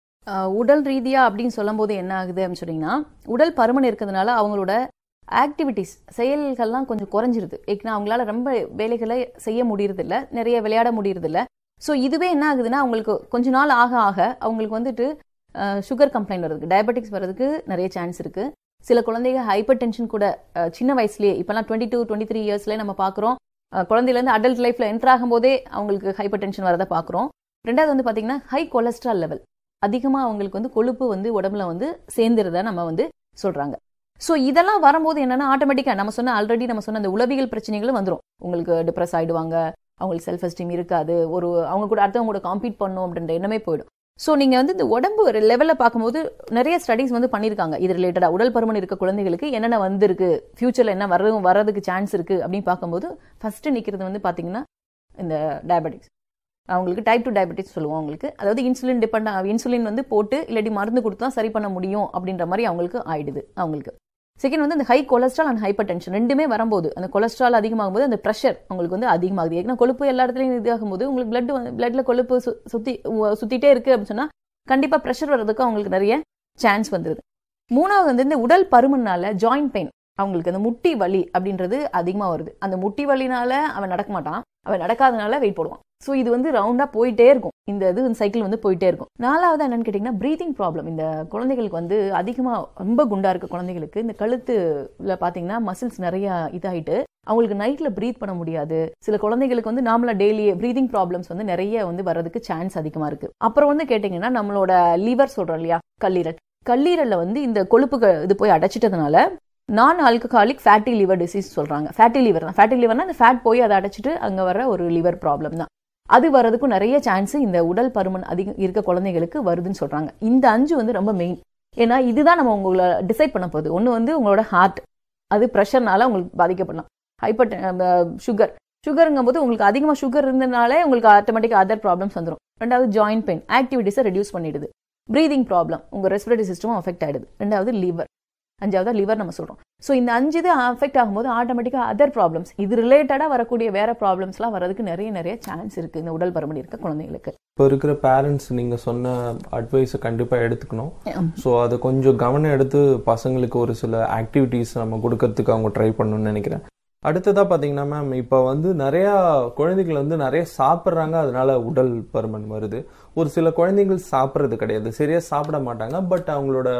உடல் ரீதியா அப்படின்னு சொல்லும் போது என்ன ஆகுது அப்படின்னு சொன்னீங்கன்னா, உடல் பருமன் இருக்கிறதுனால அவங்களோட ஆக்டிவிட்டிஸ் செயல்கள்லாம் கொஞ்சம் குறைஞ்சிருது. ஏன்னா அவங்களால ரொம்ப வேலைகளை செய்ய முடியறது இல்லை, நிறைய விளையாட முடியறது இல்லை. ஸோ இதுவே என்ன ஆகுதுன்னா, அவங்களுக்கு கொஞ்ச நாள் ஆக ஆக அவங்களுக்கு வந்துட்டு சுகர் கம்ப்ளைண்ட் வர்றதுக்கு, டயபெட்டிக்ஸ் வர்றதுக்கு நிறைய சான்ஸ் இருக்கு. சில குழந்தைங்க ஹைப்பர் டென்ஷன் கூட சின்ன வயசுலேயே, இப்பெல்லாம் டுவெண்ட்டி டூ டுவெண்ட்டி த்ரீ இயர்ஸ்லேயே நம்ம பார்க்குறோம். குழந்தையிலேருந்து அடல்ட் லைஃப்ல என்டர் ஆகும் போதே அவங்களுக்கு ஹைப்பர் டென்ஷன் வரதை பார்க்குறோம். ரெண்டாவது வந்து பார்த்தீங்கன்னா ஹை கொலஸ்ட்ரால் லெவல், அதிகமாக அவங்களுக்கு வந்து கொழுப்பு வந்து உடம்புல வந்து சேர்ந்துருத நம்ம வந்து சொல்றாங்க. ஸோ இதெல்லாம் வரும்போது என்னன்னா, ஆட்டோமேட்டிக்காக நம்ம சொன்ன ஆல்ரெடி நம்ம சொன்ன அந்த உளவியல் பிரச்சனைகளும் வந்துடும். உங்களுக்கு டிப்ரெஸ் ஆயிடுவாங்க, அவங்களுக்கு செல்ஃப் எஸ்டீம் இருக்காது, ஒரு அவங்க கூட அடுத்தவங்க கூட காம்பீட் பண்ணும் அப்படின்ற எண்ணமே போயிடும். ஸோ நீங்க வந்து இந்த உடம்பு ஒரு லெவலில் பார்க்கும்போது நிறைய ஸ்டடிஸ் வந்து பண்ணியிருக்காங்க இது ரிலேட்டடா. உடல் பருமன் இருக்க குழந்தைகளுக்கு என்னென்ன வந்திருக்கு, ஃபியூச்சர்ல என்ன வரும் வர்றதுக்கு சான்ஸ் இருக்கு அப்படின்னு பார்க்கும்போது ஃபர்ஸ்ட் நிற்கிறது வந்து பார்த்தீங்கன்னா இந்த டயபெட்டிக்ஸ். அவங்களுக்கு டைப் டூ டயபெட்டிக்ஸ் சொல்லுவோம் அவங்களுக்கு. அதாவது இன்சுலின் டிபெண்ட், இன்சுலின் வந்து போட்டு இல்லாட்டி மருந்து கொடுத்து தான் சரி பண்ண முடியும் அப்படின்ற மாதிரி அவங்களுக்கு ஆயிடுது அவங்களுக்கு. செகண்ட் வந்து அந்த high cholesterol and hyper tension ரெண்டுமே வரும்போது, அந்த கொலஸ்ட்ரால் அதிகமாகும் போது அந்த ப்ரெஷர் உங்களுக்கு வந்து அதிகமாகுது. ஏன்னா கொழுப்பு எல்லா இடத்துலையும் இதாகும் போது உங்களுக்கு பிளட் பிளட்ல கொழுப்பு சுத்தி சுத்திட்டே இருக்கு அப்படின்னு சொன்னா கண்டிப்பா ப்ரெஷர் வர்றதுக்கு அவங்களுக்கு நிறைய சான்ஸ் வந்துருது. மூணாவது வந்து இந்த உடல் பருமனால ஜாயிண்ட் பெயின், அவங்களுக்கு அந்த முட்டி வலி அப்படின்றது அதிகமா வருது. அந்த முட்டி வலினால அவன் நடக்க மாட்டான், அவன் நடக்காதனால வெயிட் போடுவான். ஸோ இது வந்து ரவுண்டா போயிட்டே இருக்கும், இந்த இது சைக்கிள் வந்து போயிட்டே இருக்கும். நாலாவது என்னன்னு கேட்டீங்கன்னா பிரீதிங் ப்ராப்ளம். இந்த குழந்தைகளுக்கு வந்து அதிகமா ரொம்ப குண்டா இருக்க குழந்தைகளுக்கு இந்த கழுத்துல பாத்தீங்கன்னா மசில்ஸ் நிறைய இதாயிட்டு அவங்களுக்கு நைட்ல பிரீத் பண்ண முடியாது. சில குழந்தைகளுக்கு வந்து நார்மலா டெய்லி பிரீதிங் ப்ராப்ளம்ஸ் வந்து நிறைய வந்து வர்றதுக்கு சான்ஸ் அதிகமா இருக்கு. அப்புறம் வந்து கேட்டீங்கன்னா நம்மளோட லிவர் சொல்றோம் இல்லையா, கல்லீரல், கல்லீரல்ல வந்து இந்த கொழுப்புகள் இது போய் அடைச்சிட்டதுனால நான் ஆல்கஹாலிக் ஃபேட்டி லிவர் டிசீஸ் சொல்றாங்க. ஃபேட்டி லிவர் தான், ஃபேட்டி லிவர்னா அந்த ஃபேட் போய் அதை அடைச்சிட்டு அங்க வர ஒரு லிவர் ப்ராப்ளம் தான். அது வர்றதுக்கும் நிறைய சான்ஸ் இந்த உடல் பருமன் அதிகம் இருக்க குழந்தைகளுக்கு வருதுன்னு சொல்றாங்க. இந்த அஞ்சு வந்து ரொம்ப மெயின். ஏன்னா இதுதான் நம்ம உங்களை டிசைட் பண்ண போகுது. ஒன்று வந்து உங்களோட ஹார்ட், அது ப்ரெஷர்னால உங்களுக்கு பாதிக்கப்படலாம். ஹைப்பர் சுகர், சுகருங்கும் போது உங்களுக்கு அதிகமாக சுகர் இருந்ததுனாலே உங்களுக்கு ஆட்டோமேட்டிக் அதர் ப்ராப்ளம்ஸ் வந்துடும். ரெண்டாவது ஜாயிண்ட் பெயின், ஆக்டிவிட்டிஸை ரெடியூஸ் பண்ணிடுது. பிரீதிங் ப்ராப்ளம், உங்க ரெஸ்பிரேட்டரி சிஸ்டமும் அஃபெக்ட் ஆயிடுது. ரெண்டாவது லிவர், அஞ்சாவது லிவர் நம்ம சொல்றோம். ஸோ இந்த அஞ்சு இது அஃபெக்ட் ஆகும்போது ஆட்டோமேட்டிக்காக அதர் ப்ராப்ளம்ஸ், இது ரிலேட்டடாக வரக்கூடிய வேற ப்ராப்ளம்ஸ்லாம் வரதுக்கு நிறைய நிறைய சான்ஸ் இருக்கு இந்த உடல் பருமன் இருக்க குழந்தைங்களுக்கு. இப்போ இருக்கிற பேரண்ட்ஸ் நீங்க சொன்ன அட்வைஸை கண்டிப்பா எடுத்துக்கணும். ஸோ அதை கொஞ்சம் கவனம் எடுத்து பசங்களுக்கு ஒரு சில ஆக்டிவிட்டிஸ் நம்ம கொடுக்கறதுக்கு அவங்க ட்ரை பண்ணணும்னு நினைக்கிறேன். அடுத்ததாக பார்த்தீங்கன்னா மேம், இப்போ வந்து நிறையா குழந்தைகள் வந்து நிறைய சாப்பிட்றாங்க, அதனால உடல் பருமன் வருது. ஒரு சில குழந்தைகள் சாப்பிட்றது கிடையாது, சரியா சாப்பிட மாட்டாங்க, பட் அவங்களோட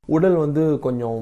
உடல் வந்து கொஞ்சம்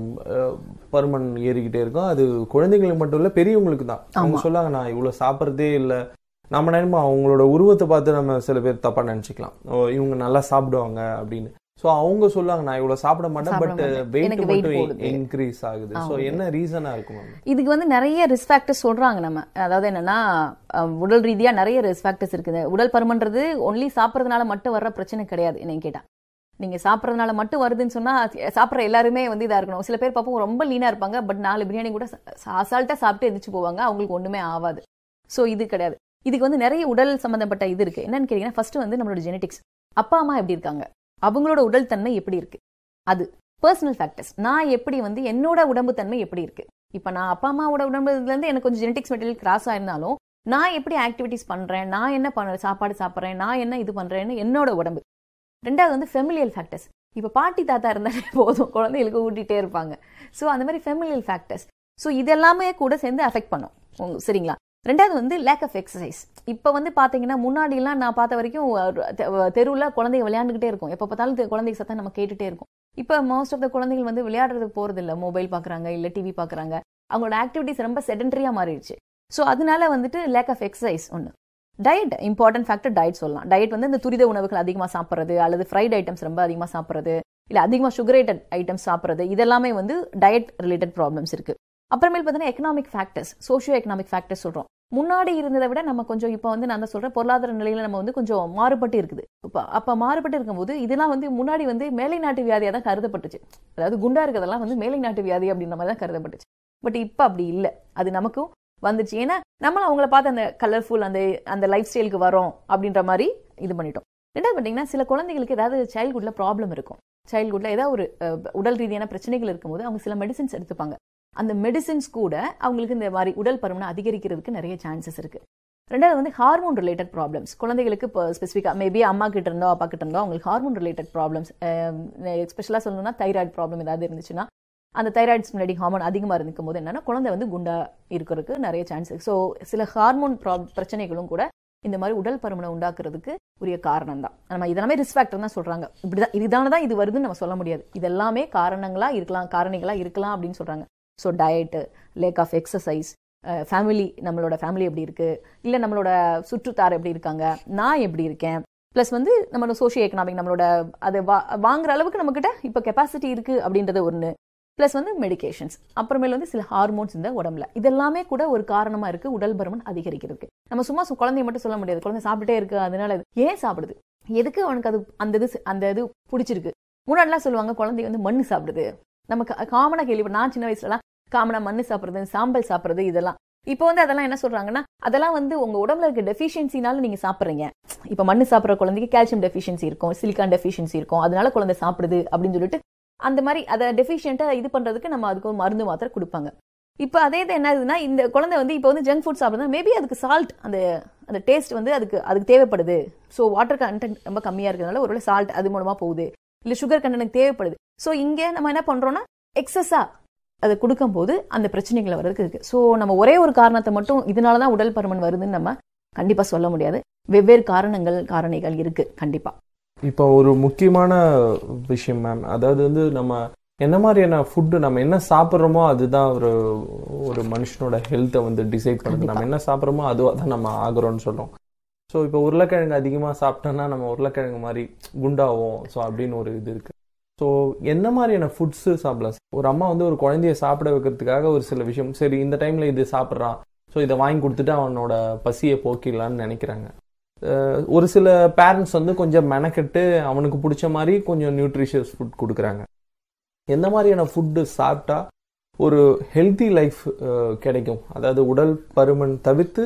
பருமன் ஏறிக்கிட்டே இருக்கும். அது குழந்தைங்களுக்கு மட்டும் இல்லை, பெரியவங்களுக்கு தான். அவங்க சொல்லாங்க, நான் இவ்வளோ சாப்பிட்றதே இல்லை. நம்ம நேரமா அவங்களோட உருவத்தை பார்த்து நம்ம சில பேர் தப்பா நினைச்சுக்கலாம், இவங்க நல்லா சாப்பிடுவாங்க அப்படின்னு. ஸோ அவங்க சொல்லுவாங்க, நான் இவ்வளோ சாப்பிட மாட்டேன், பட் வெயிட் மட்டும் இன்க்ரீஸ் ஆகுது. ஸோ என்ன ரீசனா இருக்கும்? இதுக்கு வந்து நிறைய ரிஸ்க் ஃபேக்டர்ஸ் சொல்றாங்க நம்ம. அதாவது என்னன்னா, உடல் ரீதியா நிறைய ரிஸ்க் ஃபேக்டர்ஸ் இருக்குது. உடல் பருமன்றது ஒன்லி சாப்பிட்றதுனால மட்டும் வர்ற பிரச்சனை கிடையாது. என்னன்னு கேட்டா, நீங்க சாப்பிட்றதுனால மட்டும் வருதுன்னு சொன்னா சாப்பிட்ற எல்லாருமே வந்து இதா இருக்கணும். சில பேர் பார்ப்போம் ரொம்ப லீனா இருப்பாங்க, பட் நாலு பிரியாணி கூட அசால்ட்டா சாப்பிட்டு எந்திரிச்சு போவாங்க, அவங்களுக்கு ஒண்ணுமே ஆகாது. ஸோ இது கிடையாது. இதுக்கு வந்து நிறைய உடல் சம்பந்தப்பட்ட இது இருக்கு. என்னன்னு கேட்டீங்கன்னா, ஃபர்ஸ்ட் வந்து நம்மளோட ஜெனடிக்ஸ், அப்பா அம்மா எப்படி இருக்காங்க, அவங்களோட உடல் தன்மை எப்படி இருக்கு, அது பர்சனல் ஃபேக்டர்ஸ். நான் எப்படி வந்து என்னோட உடம்பு தன்மை எப்படி இருக்கு. இப்ப நான் அப்பா அம்மாவோட உடம்புல இருந்து எனக்கு கொஞ்சம் ஜெனடிக்ஸ் மெட்டீரியல் கிராஸ் ஆயிருந்தாலும், நான் எப்படி ஆக்டிவிட்டிஸ் பண்றேன், நான் என்ன பண்ண சாப்பாடு சாப்பிட்றேன், நான் என்ன இது பண்றேன்னு என்னோட உடம்பு. ரெண்டாவது வந்து ஃபெமிலியல் ஃபேக்டர்ஸ். இப்ப பாட்டி தாத்தா இருந்தாலே போதும், குழந்தைகளுக்கு ஊட்டிகிட்டே இருப்பாங்க. ஸோ அந்த மாதிரி ஃபெமிலியல் ஃபேக்டர்ஸ். ஸோ இதெல்லாமே கூட சேர்ந்து அஃபெக்ட் பண்ணும், சரிங்களா. ரெண்டாவது வந்து லேக் ஆஃப் எக்ஸசைஸ். இப்போ வந்து பார்த்தீங்கன்னா, முன்னாடி எல்லாம் நான் பார்த்த வரைக்கும் தெருவில் குழந்தைங்க விளையாண்டுக்கிட்டே இருக்கும், எப்போ பார்த்தாலும் குழந்தைங்க சத்தம் நம்ம கேட்டுட்டே இருக்கும். இப்போ மோஸ்ட் ஆஃப் த குழந்தைகள் வந்து விளையாடுறதுக்கு போறது இல்லை, மொபைல் பார்க்குறாங்க, இல்லை டிவி பார்க்குறாங்க. அவங்களோட ஆக்டிவிட்டிஸ் ரொம்ப செடென்டரியா மாறிடுச்சு. ஸோ அதனால வந்துட்டு லேக் ஆஃப் எக்ஸசைஸ் ஒன்று. டயட் இம்பார்ட்டன்ட் ஃபேக்டர், டயட் சொல்லலாம். டயட் வந்து இந்த துரித உணவுகள் அதிகமாக சாப்பிட்றது, அல்லது ஃப்ரைட் ஐட்டம்ஸ் ரொம்ப அதிகமாக சாப்பிட்றது, இல்லை அதிகமாக சுகரேட்டட் ஐட்டம்ஸ் சாப்பிட்றது, இதெல்லாமே வந்து டயட் ரிலேட்டட் ப்ராப்ளம்ஸ் இருக்கு. அப்புறமேல் பார்த்தீங்கன்னா economic factors, socio economic factors சொல்றோம். முன்னாடி இருந்ததை விட நம்ம கொஞ்சம் இப்போ வந்து நான் தான் சொல்றேன், பொருளாதார நிலையில நம்ம வந்து கொஞ்சம் மாறுபட்டு இருக்குது. இப்போ அப்போ மாறுபட்டு இருக்கும்போது இதெல்லாம் வந்து முன்னாடி வந்து மேலை நாட்டு வியாதியாக தான் கருதப்பட்டுச்சு. அதாவது குண்டா இருக்கிறதெல்லாம் வந்து மேலை நாட்டு வியாதி அப்படின்ற மாதிரி தான் கருதப்பட்டுச்சு. பட் இப்போ அப்படி இல்லை, அது நமக்கும் வந்துச்சு. ஏன்னா நம்மளும் அவங்கள பார்த்து அந்த கலர்ஃபுல் அந்த அந்த லைஃப் ஸ்டைலுக்கு வரோம் அப்படின்ற மாதிரி இது பண்ணிட்டோம். ரெண்டாவது பார்த்தீங்கன்னா, சில குழந்தைகளுக்கு ஏதாவது சைல்ட்ஹுட்ல ப்ராப்ளம் இருக்கும். சைல்ட்ஹுட்ல ஏதாவது ஒரு உடல் ரீதியான பிரச்சனைகள் இருக்கும்போது அவங்க சில மெடிசின்ஸ் எடுத்துப்பாங்க. அந்த மெடிசின்ஸ் கூட அவங்களுக்கு இந்த மாதிரி உடல் பருமனை அதிகரிக்கிறதுக்கு நிறைய சான்சஸ் இருக்கு. ரெண்டாவது வந்து ஹார்மோன் ரிலேட்டட் ப்ராப்ளம்ஸ். குழந்தைகளுக்கு இப்போ ஸ்பெசிஃபிக்காக மேபி அம்மா கிட்ட இருந்தோ அப்பா கிட்ட இருந்தோ அவங்களுக்கு ஹார்மோன் ரிலேட்டட் ப்ராப்ளம்ஸ், எஸ்பெஷலாக சொல்லணும்னா தைராய்டு ப்ராப்ளம் ஏதாவது இருந்துச்சுன்னா, அந்த தைராய்டு ஸ்டிமுலேட்டிங் ஹார்மோன் அதிகமாக இருக்கும் போது என்னன்னா குழந்தை வந்து குண்டா இருக்கிறதுக்கு நிறைய சான்சஸ். ஸோ சில ஹார்மோன் பிரச்சனைகளும் கூட இந்த மாதிரி உடல் பருமனை உண்டாக்குறதுக்கு உரிய காரணம் தான். நம்ம இதெல்லாமே ரிஸ்க் ஃபேக்டர் தான் சொல்றாங்க. இப்படிதான் இதுதானே தான் இது வருதுன்னு நம்ம சொல்ல முடியாது. இதெல்லாமே காரணங்களா இருக்கலாம், காரணிகளா இருக்கலாம் அப்படின்னு சொல்றாங்க. So diet, lack of exercise, family, நம்மளோட ஃபேமிலி எப்படி இருக்கு, இல்லை நம்மளோட சுற்றுத்தார் எப்படி இருக்காங்க, நான் எப்படி இருக்கேன், ப்ளஸ் வந்து நம்மளோட சோஷியோ எக்கனாமிக், நம்மளோட அதை வா வாங்குற அளவுக்கு நம்மக்கிட்ட இப்போ கெப்பாசிட்டி இருக்கு அப்படின்றது ஒன்று. ப்ளஸ் வந்து மெடிகேஷன்ஸ், அப்புறமேல வந்து சில ஹார்மோன்ஸ் இந்த உடம்புல, இதெல்லாமே கூட ஒரு காரணமா இருக்கு உடல் பருமன் அதிகரிக்கிறதுக்கு. நம்ம சும்மா குழந்தைய மட்டும் சொல்ல முடியாது, குழந்தை சாப்பிட்டுட்டே இருக்கு அதனால ஏன் சாப்பிடுது, எதுக்கு அவனுக்கு அது அந்த இது அந்த இது பிடிச்சிருக்கு. முன்னாடிலாம் சொல்லுவாங்க குழந்தை வந்து மண்ணு சாப்பிடுது. நமக்கு காமனா கேள்வி, நான் சின்ன வயசுலலாம் காமனா மண்ணு சாப்பிடுறது, சாம்பல் சாப்பிடுறது, இதெல்லாம். இப்போ வந்து அதெல்லாம் என்ன சொல்றாங்கன்னா, அதெல்லாம் வந்து உங்க உடம்புல இருக்க டெஃபிஷியன்சினால நீங்க சாப்பிடுறீங்க. இப்ப மண்ணு சாப்பிடுற குழந்தைக்கு கால்சியம் டெஃபிஷியன்சி இருக்கும், சிலிக்கான் டெஃபிஷியன்சி இருக்கும், அதனால குழந்தை சாப்பிடுது அப்படின்னு சொல்லிட்டு அந்த மாதிரி அதை டெஃபிஷியன்ட்டா இது பண்றதுக்கு நம்ம அதுக்கு மருந்து மாத்திரை கொடுப்பாங்க. இப்போ அதே இது என்ன ஆகுதுன்னா, இந்த குழந்தை வந்து இப்போ வந்து ஜங்க் ஃபுட் சாப்பிடுறது, மேபி அதுக்கு சால்ட் அந்த அந்த டேஸ்ட் வந்து அதுக்கு அதுக்கு தேவைப்படுது. ஸோ வாட்டர் கண்டென்ட் ரொம்ப கம்மியா இருக்கிறதுனால ஒருவேளை சால்ட் அது மூலமா போகுது, இல்லை சுகர் கண்டென்ட் தேவைப்படுது. ஸோ இங்கே நம்ம என்ன பண்றோம்னா எக்ஸஸா அதை கொடுக்கும் போது அந்த பிரச்சனைகளை வர்றதுக்கு இருக்கு. ஸோ நம்ம ஒரே ஒரு காரணத்தை மட்டும் இதனாலதான் உடல் பருமன் வருதுன்னு நம்ம கண்டிப்பா சொல்ல முடியாது. வெவ்வேறு காரணங்கள் காரணிகள் இருக்கு கண்டிப்பா. இப்போ ஒரு முக்கியமான விஷயம் மேம், அதாவது வந்து நம்ம என்ன மாதிரியான ஃபுட்டு, நம்ம என்ன சாப்பிட்றோமோ அதுதான் ஒரு ஒரு மனுஷனோட ஹெல்த்தை வந்து டிசைட் பண்ணுது. நம்ம என்ன சாப்பிட்றோமோ அதுவாக தான் நம்ம ஆகுறோம்னு சொல்றோம். ஸோ இப்போ உருளைக்கிழங்கு அதிகமாக சாப்பிட்டோம்னா நம்ம உருளைக்கிழங்கு மாதிரி குண்டாவோம். ஸோ அப்படின்னு ஒரு இது இருக்கு. ஸோ என்ன மாதிரியான ஃபுட்ஸு சாப்பிடலாம்? ஒரு அம்மா வந்து ஒரு குழந்தைய சாப்பிட வைக்கிறதுக்காக ஒரு சில விஷயம், சரி இந்த டைம்ல இது சாப்பிட்றான், ஸோ இதை வாங்கி கொடுத்துட்டு அவனோட பசியை போக்கிடலான்னு நினைக்கிறாங்க. ஒரு சில பேரண்ட்ஸ் வந்து கொஞ்சம் மெனக்கெட்டு அவனுக்கு பிடிச்ச மாதிரி கொஞ்சம் நியூட்ரிஷியஸ் ஃபுட் கொடுக்குறாங்க. எந்த மாதிரியான ஃபுட்டு சாப்பிட்டா ஒரு ஹெல்த்தி லைஃப் கிடைக்கும், அதாவது உடல் பருமன் தவிர்த்து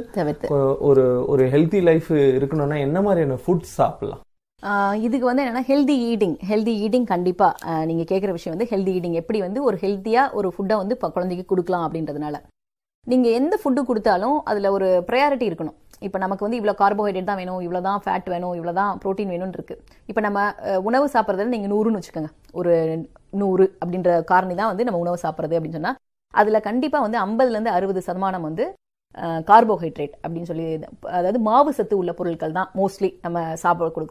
ஒரு ஒரு ஹெல்த்தி லைஃப் இருக்கணும்னா என்ன மாதிரியான ஃபுட் சாப்பிடலாம்? இதுக்கு வந்து என்னன்னா ஹெல்தி ஈட்டிங் ஹெல்தி ஈட்டிங் கண்டிப்பா நீங்க கேட்குற விஷயம் வந்து ஹெல்தி ஈட்டிங், எப்படி வந்து ஒரு ஹெல்த்தியா ஒரு ஃபுட்டை வந்து குழந்தைக்கு கொடுக்கலாம் அப்படின்றதுனால. நீங்க எந்த ஃபுட்டு கொடுத்தாலும் அதுல ஒரு ப்ரையாரிட்டி இருக்கணும். இப்போ நமக்கு வந்து இவ்வளோ கார்போஹைட்ரேட் தான் வேணும், இவ்வளோ தான் ஃபேட் வேணும், இவ்வளோ தான் ப்ரோட்டீன் வேணும்னு இருக்கு. இப்போ நம்ம உணவு சாப்பிட்றதுல நீங்கள் நூறுன்னு வச்சுக்கோங்க, ஒரு நூறு அப்படின்ற காரணி தான் வந்து நம்ம உணவு சாப்பிட்றது அப்படின்னு சொன்னால், அதில் கண்டிப்பாக வந்து ஐம்பதுலேருந்து அறுபது சதமானம் வந்து கார்போஹைட்ரேட் அப்படின்னு சொல்லி, அதாவது மாவு சத்து உள்ள பொருட்கள் தான் மோஸ்ட்லி நம்ம சாப்பிட கொடுக்குறோம்.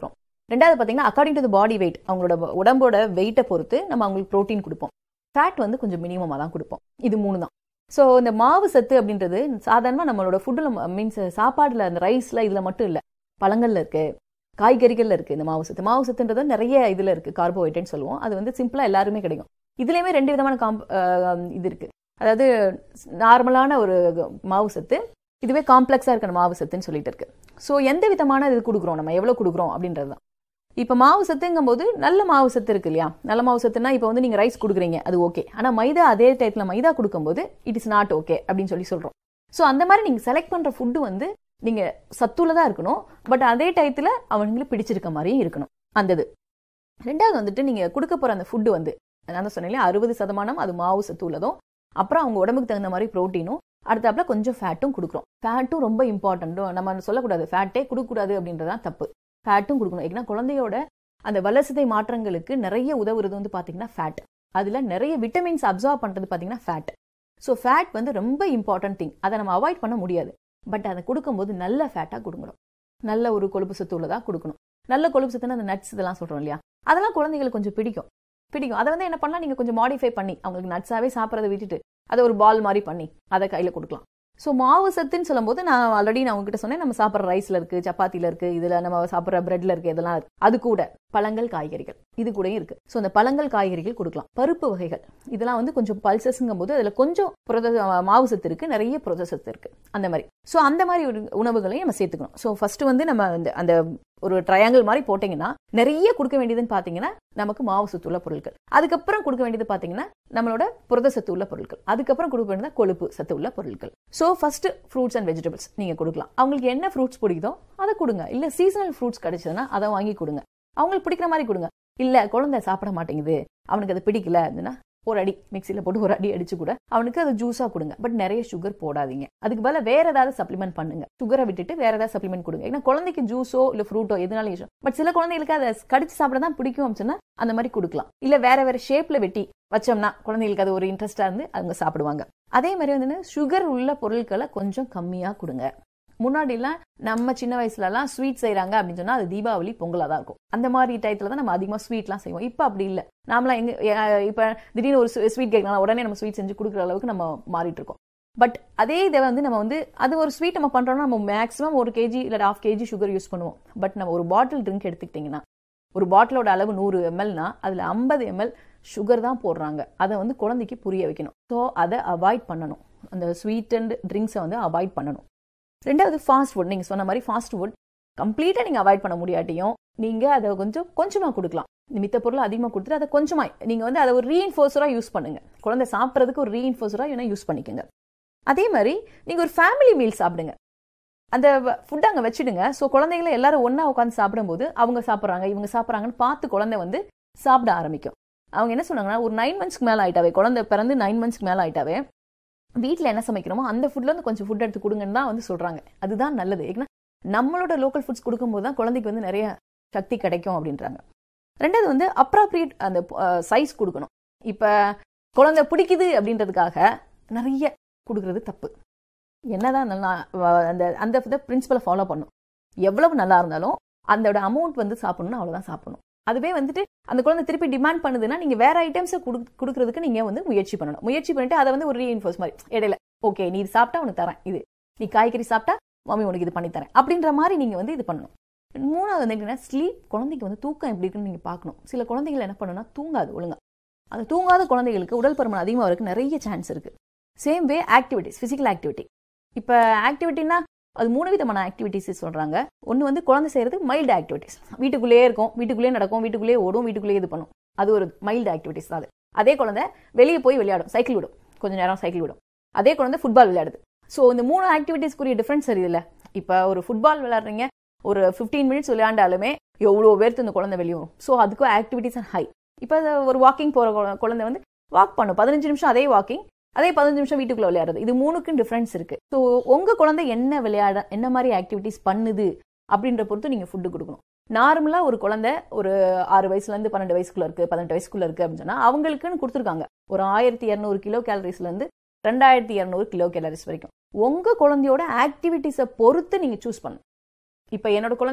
ரெண்டாவது பார்த்தீங்கன்னா அக்கார்டிங் டு பாடி வெயிட், அவங்களோட உடம்போட வெயிட்டை பொறுத்து நம்ம அவங்களுக்கு ப்ரோட்டீன் கொடுப்போம். ஃபேட் வந்து கொஞ்சம் மினிமமாக தான் கொடுப்போம். இது மூணு தான். ஸோ இந்த மாவு சத்து அப்படின்றது சாதாரணமாக நம்மளோட ஃபுட்டில் மீன்ஸ் சாப்பாடில் அந்த ரைஸில் இதில் மட்டும் இல்லை, பழங்கள்ல இருக்கு, காய்கறிகள்ல இருக்கு இந்த மாவு சத்து. மாவு சத்துன்றது நிறைய இதில் இருக்கு, கார்போஹைட்ரேட் சொல்லுவோம். அது வந்து சிம்பிளாக எல்லாருமே கிடைக்கும். இதுலேயுமே ரெண்டு விதமான காம் இது இருக்கு. அதாவது நார்மலான ஒரு மாவு சத்து, இதுவே காம்ப்ளெக்ஸாக இருக்கிற மாவு சத்துன்னு சொல்லிட்டு இருக்கு. ஸோ எந்த விதமான இது கொடுக்குறோம், நம்ம எவ்வளோ கொடுக்குறோம் அப்படின்றது தான். இப்போ மாவு சத்துங்கும் போது நல்ல மாவு சத்து இருக்கு இல்லையா? நல்ல மாவு சத்துனா இப்போ வந்து நீங்கள் ரைஸ் கொடுக்குறீங்க, அது ஓகே. ஆனால் மைதா அதே டயத்தில் மைதா கொடுக்கும்போது இட் இஸ் நாட் ஓகே அப்படின்னு சொல்லி சொல்கிறோம். ஸோ அந்த மாதிரி நீங்கள் செலக்ட் பண்ணுற ஃபுட்டு வந்து நீங்கள் சத்துள்ளதாக இருக்கணும், பட் அதே டயத்தில் அவங்களுக்கு பிடிச்சிருக்க மாதிரியும் இருக்கணும் அந்த இது. ரெண்டாவது வந்துட்டு நீங்கள் கொடுக்க போகிற அந்த ஃபுட்டு வந்து நான் தான் சொன்னேன், அறுபது சதமானம் அது மாவு சத்து உள்ளதும், அப்புறம் அவங்க உடம்புக்கு தகுந்த மாதிரி ப்ரோட்டீனும், அடுத்தாப்புல கொஞ்சம் ஃபேட்டும் கொடுக்குறோம். ஃபேட்டும் ரொம்ப இம்பார்ட்டன்ட்டும், நம்ம சொல்லக்கூடாது ஃபேட்டே கொடுக்கக்கூடாது அப்படின்றதான் தப்பு. ஃபேட்டும் கொடுக்கணும். ஏன்னா குழந்தையோட அந்த வளர்சிதை மாற்றங்களுக்கு நிறைய உதவுறது வந்து பார்த்தீங்கன்னா ஃபேட். அதில் நிறைய விட்டமின்ஸ் அப்சார்ப் பண்ணுறது பார்த்தீங்கன்னா ஃபேட். ஸோ ஃபேட் வந்து ரொம்ப இம்பார்ட்டன்ட் திங். அதை நம்ம அவாய்ட் பண்ண முடியாது. பட் அதை கொடுக்கும்போது நல்ல ஃபேட்டாக கொடுக்கணும், நல்ல ஒரு கொழுப்பு சத்து உள்ளதாக கொடுக்கணும். நல்ல கொழுப்பு சத்துன்னு அந்த நட்ஸ் இதெல்லாம் சொல்கிறோம் இல்லையா, அதெல்லாம் குழந்தைங்களுக்கு கொஞ்சம் பிடிக்கும் பிடிக்கும் அதை வந்து என்ன பண்ணலாம், நீங்கள் கொஞ்சம் மாடிஃபை பண்ணி அவங்களுக்கு நட்ஸாகவே சாப்பிட்றதை விட்டுட்டு அதை ஒரு பால் மாதிரி பண்ணி அதை கையில் கொடுக்கலாம். ஸோ மாவு சத்துன்னு சொல்லும்போது நான் ஆல்ரெடி நான் உங்ககிட்ட சொன்னேன், நம்ம சாப்பிட்ற ரைஸில் இருக்குது, சப்பாத்தியில் இருக்குது, இதில் நம்ம சாப்பிட்ற பிரெட்டில் இருக்குது, இதெல்லாம் இருக்குது. அது கூட பழங்கள் காய்கறிகள் இது கூட இருக்குது. ஸோ அந்த பழங்கள் காய்கறிகள் கொடுக்கலாம். பருப்பு வகைகள் இதெல்லாம் வந்து கொஞ்சம் பல்சஸ்ங்கும் போது அதில் கொஞ்சம் புரத மாவு சத்து இருக்குது, நிறைய புரத சத்து இருக்குது அந்த மாதிரி. ஸோ அந்த மாதிரி ஒரு உணவுகளையும் நம்ம சேர்த்துக்கணும். ஸோ ஃபர்ஸ்ட் வந்து நம்ம அந்த அந்த ஒரு ட்ரையாங்கிள் மாதிரி போட்டிங்கன்னா நிறைய கொடுக்க வேண்டியதுன்னு பார்த்தீங்கன்னா நமக்கு மாவு சத்து உள்ள பொருட்கள், அதுக்கப்புறம் கொடுக்க வேண்டியது பார்த்தீங்கன்னா நம்மளோட புரத சத்து உள்ள பொருட்கள், அதுக்கப்புறம் கொடுக்க வேண்டியது கொழுப்பு சத்து உள்ள பொருட்கள். So first fruits and vegetables நீங்கள் கொடுக்கலாம். அவங்களுக்கு என்ன ஃப்ரூட்ஸ் பிடிக்குதோ அதை கொடுங்க. இல்லை சீசனல் ஃப்ரூட்ஸ் கிடைச்சதுன்னா அதை வாங்கி கொடுங்க. அவங்களுக்கு பிடிக்கிற மாதிரி கொடுங்க. இல்லை குழந்தை சாப்பிட மாட்டேங்குது, அவனுக்கு அது பிடிக்கல அப்படின்னா ஒரு அடி மிக்சியில் போட்டு ஒரு அடி அடிச்சு கூட அவனுக்கு அது ஜூஸாக கொடுங்க. பட் நிறைய சுகர் போடாதீங்க. அதுக்கு பதிலாக வேற ஏதாவது சப்ளிமெண்ட் பண்ணுங்க. சுகரை விட்டுட்டு வேற ஏதாவது சப்ளிமெண்ட் கொடுங்க. ஏன்னா குழந்தைக்கு ஜூஸோ இல்லை ஃப்ரூட்டோ எதுனாலும் யூஸ். பட் சில குழந்தைகளுக்கு அதை கடிச்சு சாப்பிட தான் பிடிக்கும் அப்படின்னா அந்த மாதிரி கொடுக்கலாம். இல்லை வேற வேற ஷேப்ல வெட்டி வச்சோம்னா குழந்தைகளுக்கு அது ஒரு இன்ட்ரெஸ்டா இருந்து அவங்க சாப்பிடுவாங்க. அதே மாதிரி வந்து சுகர் உள்ள பொருட்களை கொஞ்சம் கம்மியா கொடுங்க. முன்னாடிலாம் நம்ம சின்ன வயசுலலாம் ஸ்வீட் செய்யறாங்க அப்படின்னு சொன்னா அது தீபாவளி பொங்கலா தான் இருக்கும். அந்த மாதிரி டயத்துல தான் நம்ம அதிகமா ஸ்வீட்லாம் செய்வோம். இப்ப அப்படி இல்லை. நாமலாம் எங்க இப்ப திடீர்னு ஒரு ஸ்வீட் கேட்கலாம், உடனே நம்ம ஸ்வீட் செஞ்சு கொடுக்குற அளவுக்கு நம்ம மாறிட்டு இருக்கோம். பட் அதே இதை வந்து நம்ம வந்து அது ஒரு ஸ்வீட் நம்ம பண்றோம்னா நம்ம மேக்ஸிமம் ஒரு கேஜி இல்லை ஹாஃப் கேஜி சுகர் யூஸ் பண்ணுவோம். பட் நம்ம ஒரு பாட்டில் ட்ரிங்க் எடுத்துக்கிட்டீங்கன்னா ஒரு பாட்டிலோட அளவு நூறு எம்எல்னா அதுல ஐம்பது எம்எல் சுகர் தான் போடுறாங்க. அதை வந்து குழந்தைக்கு புரிய வைக்கணும். ஸோ அதை அவாய்ட் பண்ணணும். அந்த ஸ்வீட் அண்ட் ட்ரிங்க்ஸை வந்து அவாய்ட் பண்ணணும். ரெண்டாவது ஃபாஸ்ட் ஃபுட். நீங்கள் சொன்ன மாதிரி ஃபாஸ்ட் ஃபுட் கம்ப்ளீட்டாக நீங்கள் அவாய்ட் பண்ண முடியாட்டியும் நீங்கள் அதை கொஞ்சம் கொஞ்சமாக கொடுக்கலாம். மித்த பொருள் அதிகமாக கொடுத்துட்டு அதை கொஞ்சமாக நீங்கள் வந்து அதை ஒரு ரீஇன்ஃபோர்ஸராக யூஸ் பண்ணுங்க. குழந்தை சாப்பிட்றதுக்கு ஒரு ரீஇன்ஃபோர்ஸராக வேணா யூஸ் பண்ணிக்கோங்க. அதே மாதிரி நீங்கள் ஒரு ஃபேமிலி மீல் சாப்பிடுங்க. அந்த ஃபுட் அங்கே வச்சுடுங்க. ஸோ குழந்தைகளை எல்லாரும் ஒன்றா உட்காந்து சாப்பிடும்போது அவங்க சாப்பிட்றாங்க இவங்க சாப்பிட்றாங்கன்னு பார்த்து குழந்தை வந்து சாப்பிட ஆரம்பிக்கும். அவங்க என்ன சொன்னாங்கன்னா ஒரு நைன் மந்த்ஸ்க்கு மேலே ஆயிட்டாவே, குழந்தை பிறந்து நைன் மந்த்ஸ்க்கு மேலே ஆயிட்டாவே வீட்டில் என்ன சமைக்கிறோமோ அந்த ஃபுட்ல இருந்து கொஞ்சம் ஃபுட் எடுத்து கொடுங்கன்னு தான் வந்து சொல்றாங்க. அதுதான் நல்லது. ஏன்னா நம்மளோட லோக்கல் ஃபுட்ஸ் கொடுக்கும்போது தான் குழந்தைக்கு வந்து நிறைய சக்தி கிடைக்கும் அப்படின்றாங்க. ரெண்டாவது வந்து அப்ராப்ரியேட் அந்த சைஸ் கொடுக்கணும். இப்போ குழந்தை பிடிக்குது அப்படின்றதுக்காக நிறைய கொடுக்கறது தப்பு. என்னதான் நல்லா அந்த அந்த பிரின்சிபலை ஃபாலோ பண்ணும். எவ்வளவு நல்லா இருந்தாலும் அதோட அமௌண்ட் வந்து சாப்பிடணும், அவ்வளோதான் சாப்பிடணும். அதுவே வந்துட்டு அந்த குழந்தை திருப்பி டிமாண்ட் பண்ணுதுன்னா நீங்க வேற ஐட்டம்ஸை கொடுக்கறதுக்கு நீங்க வந்து முயற்சி பண்ணணும். முயற்சி பண்ணிட்டு அதை வந்து ஒரு ரீஇன்ஃபோர்ஸ் மாதிரி இடையில ஓகே நீ இது சாப்பிட்டா உனக்கு தரேன், இது நீ காய்கறி சாப்பிட்டா மம்மி உனக்கு இது பண்ணி தரேன் அப்படின்ற மாதிரி நீங்க வந்து இது பண்ணணும். மூணாவது வந்து என்னன்னா ஸ்லீப். குழந்தைக்கு வந்து தூக்கம் எப்படி இருக்குன்னு நீங்க பார்க்கணும். சில குழந்தைகள் என்ன பண்ணணும்னா தூங்காது ஒழுங்கா. அந்த தூங்காத குழந்தைகளுக்கு உடல் பருமன் அதிகமாக இருக்கு, நிறைய சான்ஸ் இருக்கு. Same way activities, physical activity. இப்போ ஆக்டிவிட்டினா அது மூணு விதமான ஆக்டிவிட்டிஸ் சொல்றாங்க. ஒன்று வந்து குழந்தை செய்யறது மைல்டு ஆக்டிவிட்டிஸ். வீட்டுக்குள்ளேயே இருக்கும், வீட்டுக்குள்ளேயே நடக்கும், வீட்டுக்குள்ளேயே ஓடும், வீட்டுக்குள்ளேயே இது பண்ணும். அது ஒரு மைல்டு ஆக்டிவிட்டிஸ் தான் அது. அதே குழந்தை வெளியே போய் விளையாடும், சைக்கிள் விடும், கொஞ்சம் நேரம் சைக்கிள் விடும். அதே குழந்தை ஃபுட்பால் விளையாடுது. ஸோ இந்த மூணு ஆக்டிவிட்டிஸ்க்குரிய டிஃபரன்ஸ் சரியில்லை. இப்போ ஒரு ஃபுட்பால் விளையாடுறீங்க, ஒரு ஃபிஃப்டீன் மினிட்ஸ் விளையாண்டாலுமே எவ்வளோ பேருக்கு இந்த குழந்தை வெளியே வரும். ஸோ அதுக்கும் ஆக்டிவிட்டிஸ் அண்ட் ஹை. இப்போ ஒரு வாக்கிங் போகிற குழந்தை வந்து வாக் பண்ணும் பதினஞ்சு நிமிஷம், அதே வாக்கிங், அதே பதினஞ்சு நிமிஷம் வீட்டுக்குள்ள விளையாடுறது. இது மூணுக்கும் டிஃபரன்ஸ் இருக்கு. ஸோ உங்க குழந்தை என்ன விளையாட என்ன மாதிரி ஆக்டிவிட்டிஸ் பண்ணுது அப்படின்ற பொறுத்து நீங்க ஃபுட்டு கொடுக்கணும். நார்மலா ஒரு குழந்தை ஒரு ஆறு வயசுல இருந்து பன்னெண்டு வயசுக்குள்ள இருக்கு, பதினெட்டு வயசுக்குள்ள இருக்கு அப்படின்னு சொன்னா அவங்களுக்குன்னு கொடுத்துருக்காங்க ஒரு ஆயிரத்தி இரநூறு கிலோ கேலரிஸ்ல இருந்து ரெண்டாயிரத்தி இரநூறு கிலோ கேலரிஸ் வரைக்கும். உங்க குழந்தையோட ஆக்டிவிட்டிஸை பொறுத்து நீங்க சூஸ் பண்ணணும். இப்ப என்னோட குழந்தை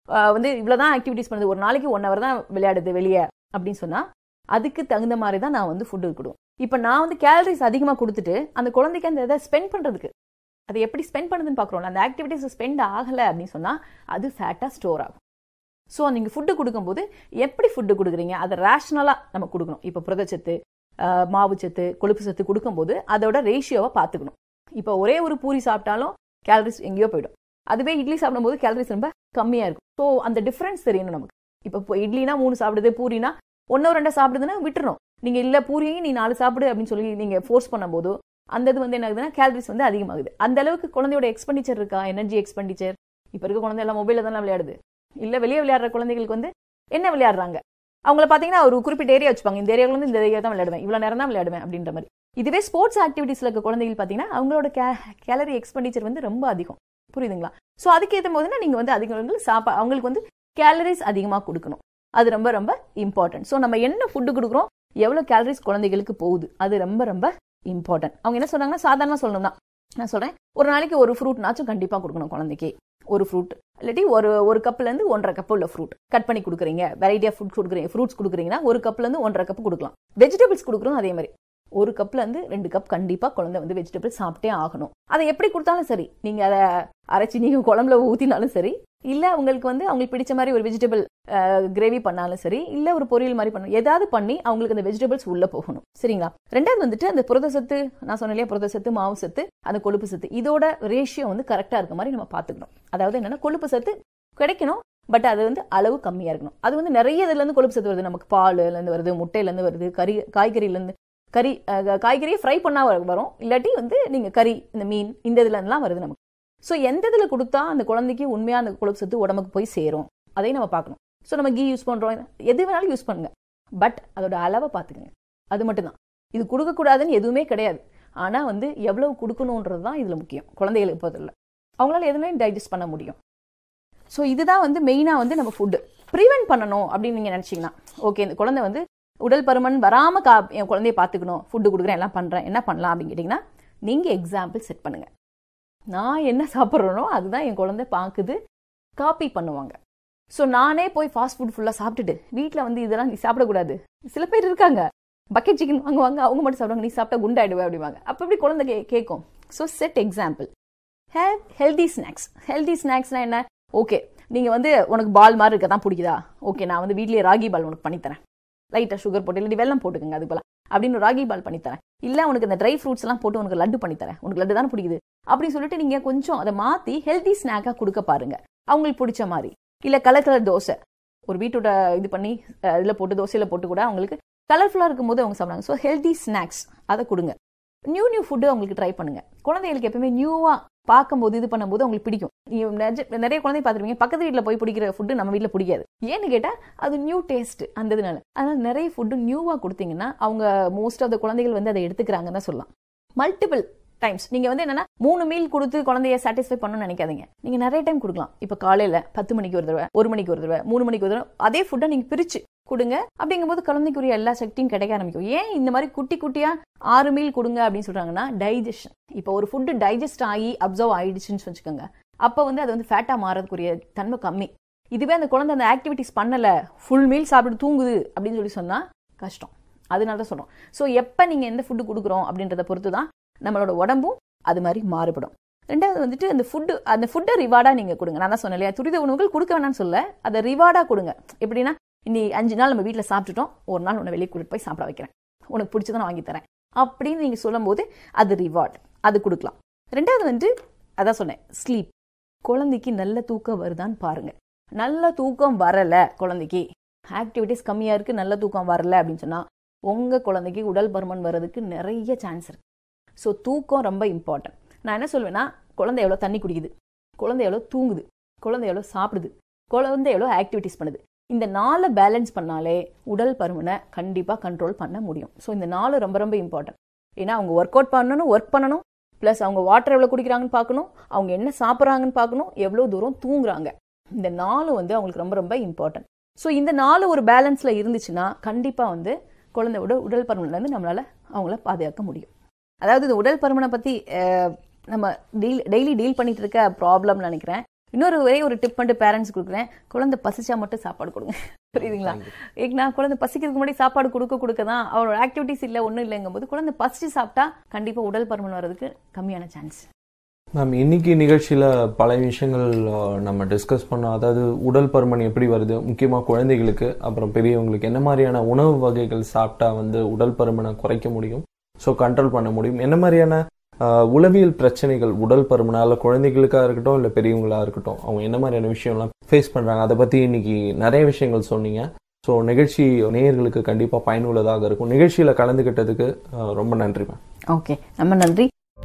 வந்து இவ்வளவுதான் ஆக்டிவிட்டிஸ் பண்ணுது, ஒரு நாளைக்கு ஒன் ஹவர் தான் விளையாடுது வெளியே அப்படின்னு சொன்னா அதுக்கு தகுந்த மாதிரி தான் நான் வந்து ஃபுட் கொடுக்கும். இப்ப நான் வந்து கேலரிஸ் அதிகமா கொடுத்துட்டு அந்த குழந்தைக்கு அந்த இதை ஸ்பெண்ட் பண்றதுக்கு அதை எப்படி ஸ்பெண்ட் பண்ணுதுன்னு பாக்குறோம், அந்த ஆக்டிவிட்டிஸ் ஸ்பெண்ட் ஆகல அப்படின்னு சொன்னா அது ஃபேட்டா ஸ்டோர் ஆகும். ஸோ நீங்க ஃபுட்டு கொடுக்கும்போது எப்படி ஃபுட்டு கொடுக்குறீங்க அதை ரேஷனலா நம்ம கொடுக்கணும். இப்போ புரதச்சத்து, மாவுச்சத்து, கொழுப்பு சத்து கொடுக்கும்போது அதோட ரேஷியோவை பார்த்துக்கணும். இப்போ ஒரே ஒரு பூரி சாப்பிட்டாலும் கேலரிஸ் எங்கேயோ போயிடும், அதுவே இட்லி சாப்பிடும் போது கேலரிஸ் ரொம்ப கம்மியா இருக்கும். ஸோ அந்த டிஃபரன்ஸ் தெரியணும் நமக்கு. இப்போ இட்லினா மூணு சாப்பிடுது, பூரினா ஒன்னோ ரெண்டா சாப்பிடுதுன்னா விட்டுறணும். நீங்க இல்ல பூரியையும் நீ நாலு சாப்பிடு அப்படின்னு சொல்லி நீங்க ஃபோர்ஸ் பண்ணும் போது அந்த இது வந்து என்ன ஆகுதுன்னா கேலரிஸ் வந்து அதிகமாகுது. அந்த அளவுக்கு குழந்தையோட எக்ஸ்பெண்டிச்சர் இருக்கா, எனர்ஜி எக்ஸ்பெண்டிச்சர். இப்ப இருக்க குழந்தை எல்லாம் மொபைல்ல தானே விளையாடுது. இல்ல வெளியே விளையாடுற குழந்தைகளுக்கு வந்து என்ன விளையாடுறாங்க, அவங்கள பாத்தீங்கன்னா ஒரு குறிப்பிட்ட ஏரியா வச்சுப்பாங்க, இந்த ஏரியாவில் வந்து இந்த ஏரியா தான் விளையாடுவேன், இவ்வளவு நேரம் தான் விளையாடுவேன் அப்படின்ற மாதிரி. இதுவே ஸ்போர்ட்ஸ் ஆக்டிவிட்டிஸ்ல இருக்க குழந்தைகள் பாத்தீங்கன்னா அவங்களோட கேலரி எக்ஸ்பெண்டிச்சர் வந்து ரொம்ப அதிகம். புரியுதுங்களா? ஸோ அதுக்கேற்ற போதுன்னா நீங்க வந்து அதிகம் சாப்பா அவங்களுக்கு வந்து கேலரிஸ் அதிகமாக கொடுக்கணும். அது ரொம்ப ரொம்ப இம்பார்ட்டன்ட். ஸோ நம்ம என்ன ஃபுட்டு கொடுக்குறோம், எவ்வளவு கேலரிஸ் குழந்தைகளுக்கு போகுது, அது ரொம்ப ரொம்ப இம்பார்ட்டன்ட். அவங்க என்ன சொன்னாங்கன்னா சாதாரணமா சொல்லணும்னா நான் சொல்றேன், ஒரு நாளைக்கு ஒரு ஃப்ரூட்னாச்சும் கண்டிப்பா கொடுக்கணும் குழந்தைக்கு. ஒரு ஃப்ரூட் இல்லாட்டி ஒரு ஒரு கப்ல இருந்து ஒன்றரை கப் உள்ள ஃப்ரூட் கட் பண்ணி கொடுக்குறீங்க, வெரைட்டி ஆஃப் ஃப்ரூட் கொடுக்குறீங்க, ஃப்ரூட்ஸ் கொடுக்குறீங்கன்னா ஒரு கப்ல இருந்து ஒன்றரை கப் கொடுக்கலாம். வெஜிடபிள்ஸ் கொடுக்குறோம் அதே மாதிரி ஒரு கப்ல இருந்து ரெண்டு கப் கண்டிப்பா குழந்தை வந்து வெஜிடபிள்ஸ் சாப்பிட்டே ஆகணும். அதை எப்படி கொடுத்தாலும் சரி, நீங்க அதை அரைச்சி நீங்க குழம்புல ஊத்தினாலும் சரி, இல்ல அவங்களுக்கு வந்து அவங்களுக்கு பிடிச்ச மாதிரி ஒரு வெஜிடபிள் கிரேவி பண்ணாலும் சரி, இல்ல ஒரு பொரியல் மாதிரி பண்ணணும், ஏதாவது பண்ணி அவங்களுக்கு அந்த வெஜிடபிள்ஸ் உள்ள போகணும். சரிங்களா? ரெண்டாவது வந்துட்டு அந்த புரதசத்து, நான் சொன்ன இல்லையா, புரதசத்து, மாவு சத்து, அந்த கொழுப்பு சத்து, இதோட ரேஷியோ வந்து கரெக்டா இருக்க மாதிரி நம்ம பாத்துக்கணும். அதாவது என்னன்னா கொழுப்பு சத்து கிடைக்கணும், பட் அது வந்து அளவு கம்மியா இருக்கணும். அது வந்து நிறைய இதுல இருந்து கொழுப்பு சத்து வருது, நமக்கு பால்ல இருந்து வருது, முட்டையில இருந்து வருது, கறி காய்கறில இருந்து, கறி காய்கறியை ஃப்ரை பண்ணா வரும், இல்லாட்டி வந்து நீங்க கறி, இந்த மீன், இந்த இதுல இருந்துலாம் வருது நமக்கு. ஸோ எந்த இதுல கொடுத்தா அந்த குழந்தைக்கு உண்மையா அந்த கொழுப்பு சத்து உடம்புக்கு போய் சேரும் அதையும் நம்ம பார்க்கணும். ஸோ நம்ம கீ யூஸ் பண்றோம், எது வேணாலும் யூஸ் பண்ணுங்க, பட் அதோட அளவை பார்த்துக்கங்க. அது மட்டும்தான். இது கொடுக்கக்கூடாதுன்னு எதுவுமே கிடையாது. ஆனா வந்து எவ்வளவு கொடுக்கணுன்றது தான் இதுல முக்கியம். குழந்தைகளுக்கு பதில் அவங்களால எதுவுமே டைஜஸ்ட் பண்ண முடியும். ஸோ இதுதான் வந்து மெயினா வந்து நம்ம ஃபுட்டு ப்ரிவென்ட் பண்ணணும் அப்படின்னு நீங்க நினைச்சீங்கன்னா, ஓகே இந்த குழந்தை வந்து உடல் பருமன் வராம கா என் குழந்தைய பார்த்துக்கணும், ஃபுட்டு கொடுக்குறேன், எல்லாம் பண்றேன், என்ன பண்ணலாம் அப்படின்னு கேட்டீங்கன்னா, நீங்க எக்ஸாம்பிள் செட் பண்ணுங்க. நான் என்ன சாப்பிட்றேனோ அதுதான் என் குழந்தை பார்க்குது, காப்பி பண்ணுவாங்க. ஸோ நானே போய் ஃபாஸ்ட் ஃபுட் ஃபுல்லாக சாப்பிட்டுட்டு வீட்டில் வந்து இதெல்லாம் நீ சாப்பிடக்கூடாது. சில பேர் இருக்காங்க, பக்கெட் சிக்கன் வாங்குவாங்க, அவங்க மட்டும் சாப்பிடுவாங்க, நீ சாப்பிட்டா குண்டாயிடுவே அப்படிவாங்க. அப்போ எப்படி குழந்தை கே கேட்கும். So set example. Have healthy snacks. Healthy ஸ்நாக்ஸ்னா என்ன? ஓகே நீங்க வந்து உனக்கு பால் மாதிரி இருக்க தான் பிடிக்குதா, ஓகே நான் வந்து வீட்லயே ராகி பால் உனக்கு பண்ணித்தரேன், லைட்டா சுகர் போட்டு இல்லாட்டி வெல்லம் போட்டுக்கங்க அது போல அப்படின்னு ராகி பால் பண்ணித்தரேன், இல்ல உனக்கு இந்த ட்ரை ஃப்ரூட்ஸ் எல்லாம் போட்டு உனக்கு லட்டு பண்ணித்தரேன், உனக்கு லட்டு தானே பிடிக்குது அப்படின்னு சொல்லிட்டு நீங்க கொஞ்சம் அதை மாத்தி ஹெல்தி ஸ்நாக்கா கொடுக்க பாருங்க, அவங்களுக்கு பிடிச்ச மாதிரி. இல்ல கலர் கலர் தோசை, ஒரு பீட்ரூட்டை இது பண்ணி இதுல போட்டு தோசையில போட்டு கூட அவங்களுக்கு கலர்ஃபுல்லா இருக்கும் போது அவங்க சாப்பிடுறாங்க. ஸோ ஹெல்தி ஸ்நாக்ஸ் அதை கொடுங்க. நியூ நியூ ஃபுட்டு அவங்களுக்கு ட்ரை பண்ணுங்க. குழந்தைகளுக்கு எப்பவுமே நியூவா பார்க்கும்போது இது பண்ணும்போது அவங்களுக்கு பிடிக்கும். நிறைய குழந்தை பார்த்துருவீங்க, பக்கத்து வீட்டில் போய் பிடிக்கிற ஃபுட்டு நம்ம வீட்டில் பிடிக்காது. ஏன்னு கேட்டா அது நியூ டேஸ்ட் அந்த இதனால. அதனால நிறைய ஃபுட்டு நியூவா கொடுத்தீங்கன்னா அவங்க மோஸ்ட் ஆஃப் த குழந்தைகள் வந்து அதை எடுத்துக்கிறாங்கன்னு தான் சொல்லலாம். மல்டிபிள் டைம்ஸ் நீங்க வந்து என்னன்னா மூணு மீல் கொடுத்து குழந்தைய சாட்டிஸ்ஃபை பண்ணணும்னு நினைக்காதீங்க. நீங்க நிறைய டைம் கொடுக்கலாம். இப்ப காலையில பத்து மணிக்கு ஒரு தடவை, ஒரு மணிக்கு ஒரு தடவை, மூணு மணிக்கு ஒரு தடவை அதே ஃபுட்டை நீங்க பிரிச்சு கொடுங்க. அப்படிங்கும்போது குழந்தைக்குரிய எல்லா சக்தியும் கிடைக்க ஆரம்பிக்கும். ஏன் இந்த மாதிரி குட்டி குட்டியா ஆறு மீல் கொடுங்க அப்படின்னு சொல்றாங்கன்னா டைஜஷன். இப்போ ஒரு ஃபுட்டு டைஜஸ்ட் ஆகி அப்சர்வ் ஆயிடுச்சுன்னு வச்சுக்கோங்க, அப்ப வந்து அது வந்து ஃபேட்டா மாறதுக்குரிய தன்மை கம்மி. இதுவே அந்த குழந்தை அந்த ஆக்டிவிட்டிஸ் பண்ணல, ஃபுல் மீல் சாப்பிட்டு தூங்குது அப்படின்னு சொல்லி சொன்னா கஷ்டம். அதனால தான் சொல்றோம். ஸோ எப்ப நீங்க எந்த ஃபுட்டு கொடுக்குறோம் அப்படின்றத பொறுத்து தான் நம்மளோட உடம்பும் அது மாதிரி மாறுபடும். ரெண்டாவது வந்துட்டு அந்த ஃபுட்டு அந்த ஃபுட்டை ரிவார்டா நீங்க கொடுங்க. நான் தான் சொன்னேன் இல்லையா, துரித உணவுகள் கொடுக்க வேணாம்னு சொல்ல, அதை ரிவார்டா கொடுங்க. எப்படின்னா இன்னி அஞ்சு நாள் நம்ம வீட்டில் சாப்பிட்டுட்டோம், ஒரு நாள் உன்னை வெளியே கூட்டிட்டு போய் சாப்பிட வைக்கிறேன், உனக்கு பிடிச்சதை நான் வாங்கி தரேன் அப்படின்னு நீங்க சொல்லும் போது அது ரிவார்ட், அது கொடுக்கலாம். ரெண்டாவது வந்து அதான் சொன்னேன், ஸ்லீப். குழந்தைக்கு நல்ல தூக்கம் வருதான்னு பாருங்க. நல்ல தூக்கம் வரல, குழந்தைக்கு ஆக்டிவிட்டிஸ் கம்மியா இருக்கு, நல்ல தூக்கம் வரல அப்படின்னு சொன்னா உங்க குழந்தைக்கு உடல் பருமன் வர்றதுக்கு நிறைய சான்ஸ் இருக்கு. ஸோ தூக்கம் ரொம்ப இம்பார்ட்டன்ட். நான் என்ன சொல்வேன்னா, குழந்தை எவ்வளோ தண்ணி குடிக்குது, குழந்தை எவ்வளோ தூங்குது, குழந்தை எவ்வளோ சாப்பிடுது, குழந்தை எவ்வளோ ஆக்டிவிட்டிஸ் பண்ணுது, இந்த நாலு பேலன்ஸ் பண்ணாலே உடல் பருமனை கண்டிப்பா கண்ட்ரோல் பண்ண முடியும். ஸோ இந்த நாலு ரொம்ப ரொம்ப இம்பார்ட்டன்ட். ஏன்னா அவங்க ஒர்க் அவுட் பண்ணணும், ஒர்க் பண்ணணும், பிளஸ் அவங்க வாட்டர் எவ்வளோ குடிக்கிறாங்கன்னு பார்க்கணும், அவங்க என்ன சாப்பிட்றாங்கன்னு பார்க்கணும், எவ்வளோ தூரம் தூங்குறாங்க. இந்த நாலு வந்து அவங்களுக்கு ரொம்ப ரொம்ப இம்பார்ட்டன்ட். ஸோ இந்த நாலு ஒரு பேலன்ஸ்ல இருந்துச்சுன்னா கண்டிப்பா வந்து குழந்தையோட உடல் பருமன்ல இருந்து நம்மளால அவங்கள பாதுகாக்க முடியும். அதாவது இந்த உடல் பருமனை பத்தி நம்ம டெய்லி டெய்லி டீல் பண்ணிட்டு இருக்க ப்ராப்ளம் நினைக்கிறேன். இன்னொரு ஒரே ஒரு டிப் பண்ணிட்டு பேரண்ட்ஸ் கொடுக்குறேன், குழந்தை பசிச்சா மட்டும் சாப்பாடு கொடுங்க. புரியுதுங்களா? நான் குழந்தை பசிக்கிறதுக்கு முன்னாடி சாப்பாடு கொடுக்க கொடுக்க தான் அவரோட ஆக்டிவிட்டிஸ் இல்லை ஒன்றும் இல்லைங்கும் போது குழந்தை பசிச்சு சாப்பிட்டா கண்டிப்பா உடல் பருமன் வர்றதுக்கு கம்மியான சான்ஸ். மேம், இன்னைக்கு நிகழ்ச்சியில பல விஷயங்கள் நம்ம டிஸ்கஸ் பண்ணோம். அதாவது உடல் பருமன் எப்படி வருது, முக்கியமாக குழந்தைகளுக்கு, அப்புறம் பெரியவங்களுக்கு என்ன மாதிரியான உணவு வகைகள் சாப்பிட்டா வந்து உடல் பருமனை குறைக்க முடியும், ஸோ கண்ட்ரோல் பண்ண முடியும், என்ன மாதிரியான உளவியல் பிரச்சனைகள் உடல் பருமனால குழந்தைகளுக்காக இருக்கட்டும் இல்லை பெரியவங்களா இருக்கட்டும் அவங்க என்ன மாதிரியான விஷயம்லாம் ஃபேஸ் பண்ணுறாங்க, அதை பற்றி இன்னைக்கு நிறைய விஷயங்கள் சொன்னீங்க. ஸோ நிகழ்ச்சி நேயர்களுக்கு கண்டிப்பாக பயனுள்ளதாக இருக்கும். நிகழ்ச்சியில் கலந்துக்கிட்டதுக்கு ரொம்ப நன்றி மேம். ஓகே, ரொம்ப நன்றி.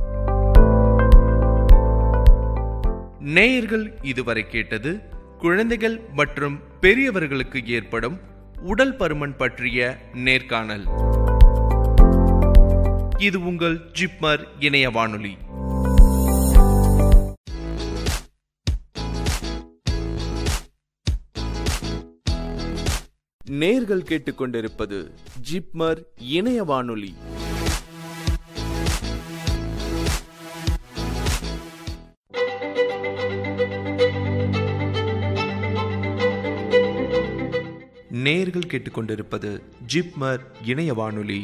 நேயர்கள் இதுவரை கேட்டது குழந்தைகள் மற்றும் பெரியவர்களுக்கு ஏற்படும் உடல் பருமன் பற்றிய நேர்காணல். இது உங்கள் ஜிப்மர் இணைய வானொலி. நேயர்கள் கேட்டுக்கொண்டிருப்பது ஜிப்மர் இணைய வானொலி. நேயர்கள் கேட்டுக்கொண்டிருப்பது ஜிப்மர் இணைய வானொலி.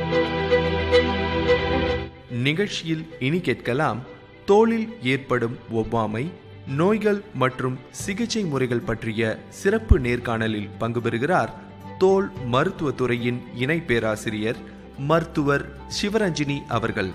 நிகழ்ச்சியில் இனி கேட்கலாம், தோலில் ஏற்படும் ஒவ்வாமை, நோய்கள் மற்றும் சிகிச்சை முறைகள் பற்றிய சிறப்பு நேர்காணலில் பங்கு பெறுகிறார் தோல் மருத்துவத்துறையின் இணை பேராசிரியர் மருத்துவர் சிவரஞ்சினி அவர்கள்.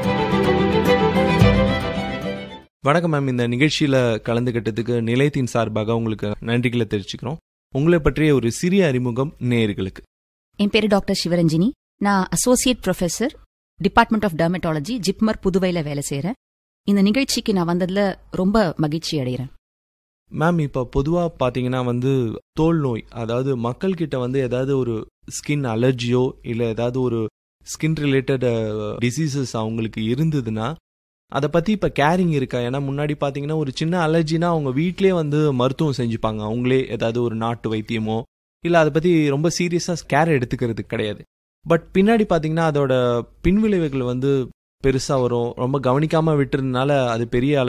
வணக்கம் மேம். இந்த நிகழ்ச்சியில கலந்துகிட்டதுக்கு நிலையத்தின் சார்பாக உங்களுக்கு நன்றிகளை தெரிவிச்சுக்கிறோம். உங்களை பற்றிய ஒரு சிறிய அறிமுகம் நேயர்களுக்கு. என் பேரு டாக்டர் சிவரஞ்சினி. நான் associate professor, department of dermatology, JIPMER புதுவையில வேலை செய்யறேன். இந்த நிகழ்ச்சிக்கு நான் வந்ததுல ரொம்ப மகிழ்ச்சி அடைகிறேன். மேம், இப்போ பொதுவாக பார்த்தீங்கன்னா வந்து தோல் நோய், அதாவது மக்கள் கிட்ட வந்து ஏதாவது ஒரு ஸ்கின் அலர்ஜியோ இல்லை ஏதாவது ஒரு ஸ்கின் ரிலேட்டட் டிசீசஸ் அவங்களுக்கு இருந்ததுன்னா அதை பற்றி இப்போ கேரிங் இருக்கா? ஏன்னா முன்னாடி பார்த்தீங்கன்னா ஒரு சின்ன அலர்ஜினா அவங்க வீட்டிலே வந்து மருத்துவம் செஞ்சுப்பாங்க, அவங்களே ஏதாவது ஒரு நாட்டு வைத்தியமோ இல்லை அதை பற்றி ரொம்ப சீரியஸாக கேர் எடுத்துக்கிறது கிடையாது. பட் பின்னாடி பார்த்தீங்கன்னா அதோட பின்விளைவுகள் வந்து பெருசாக வரும். ரொம்ப கவனிக்காமல் விட்டுறதுனால அது பெரிய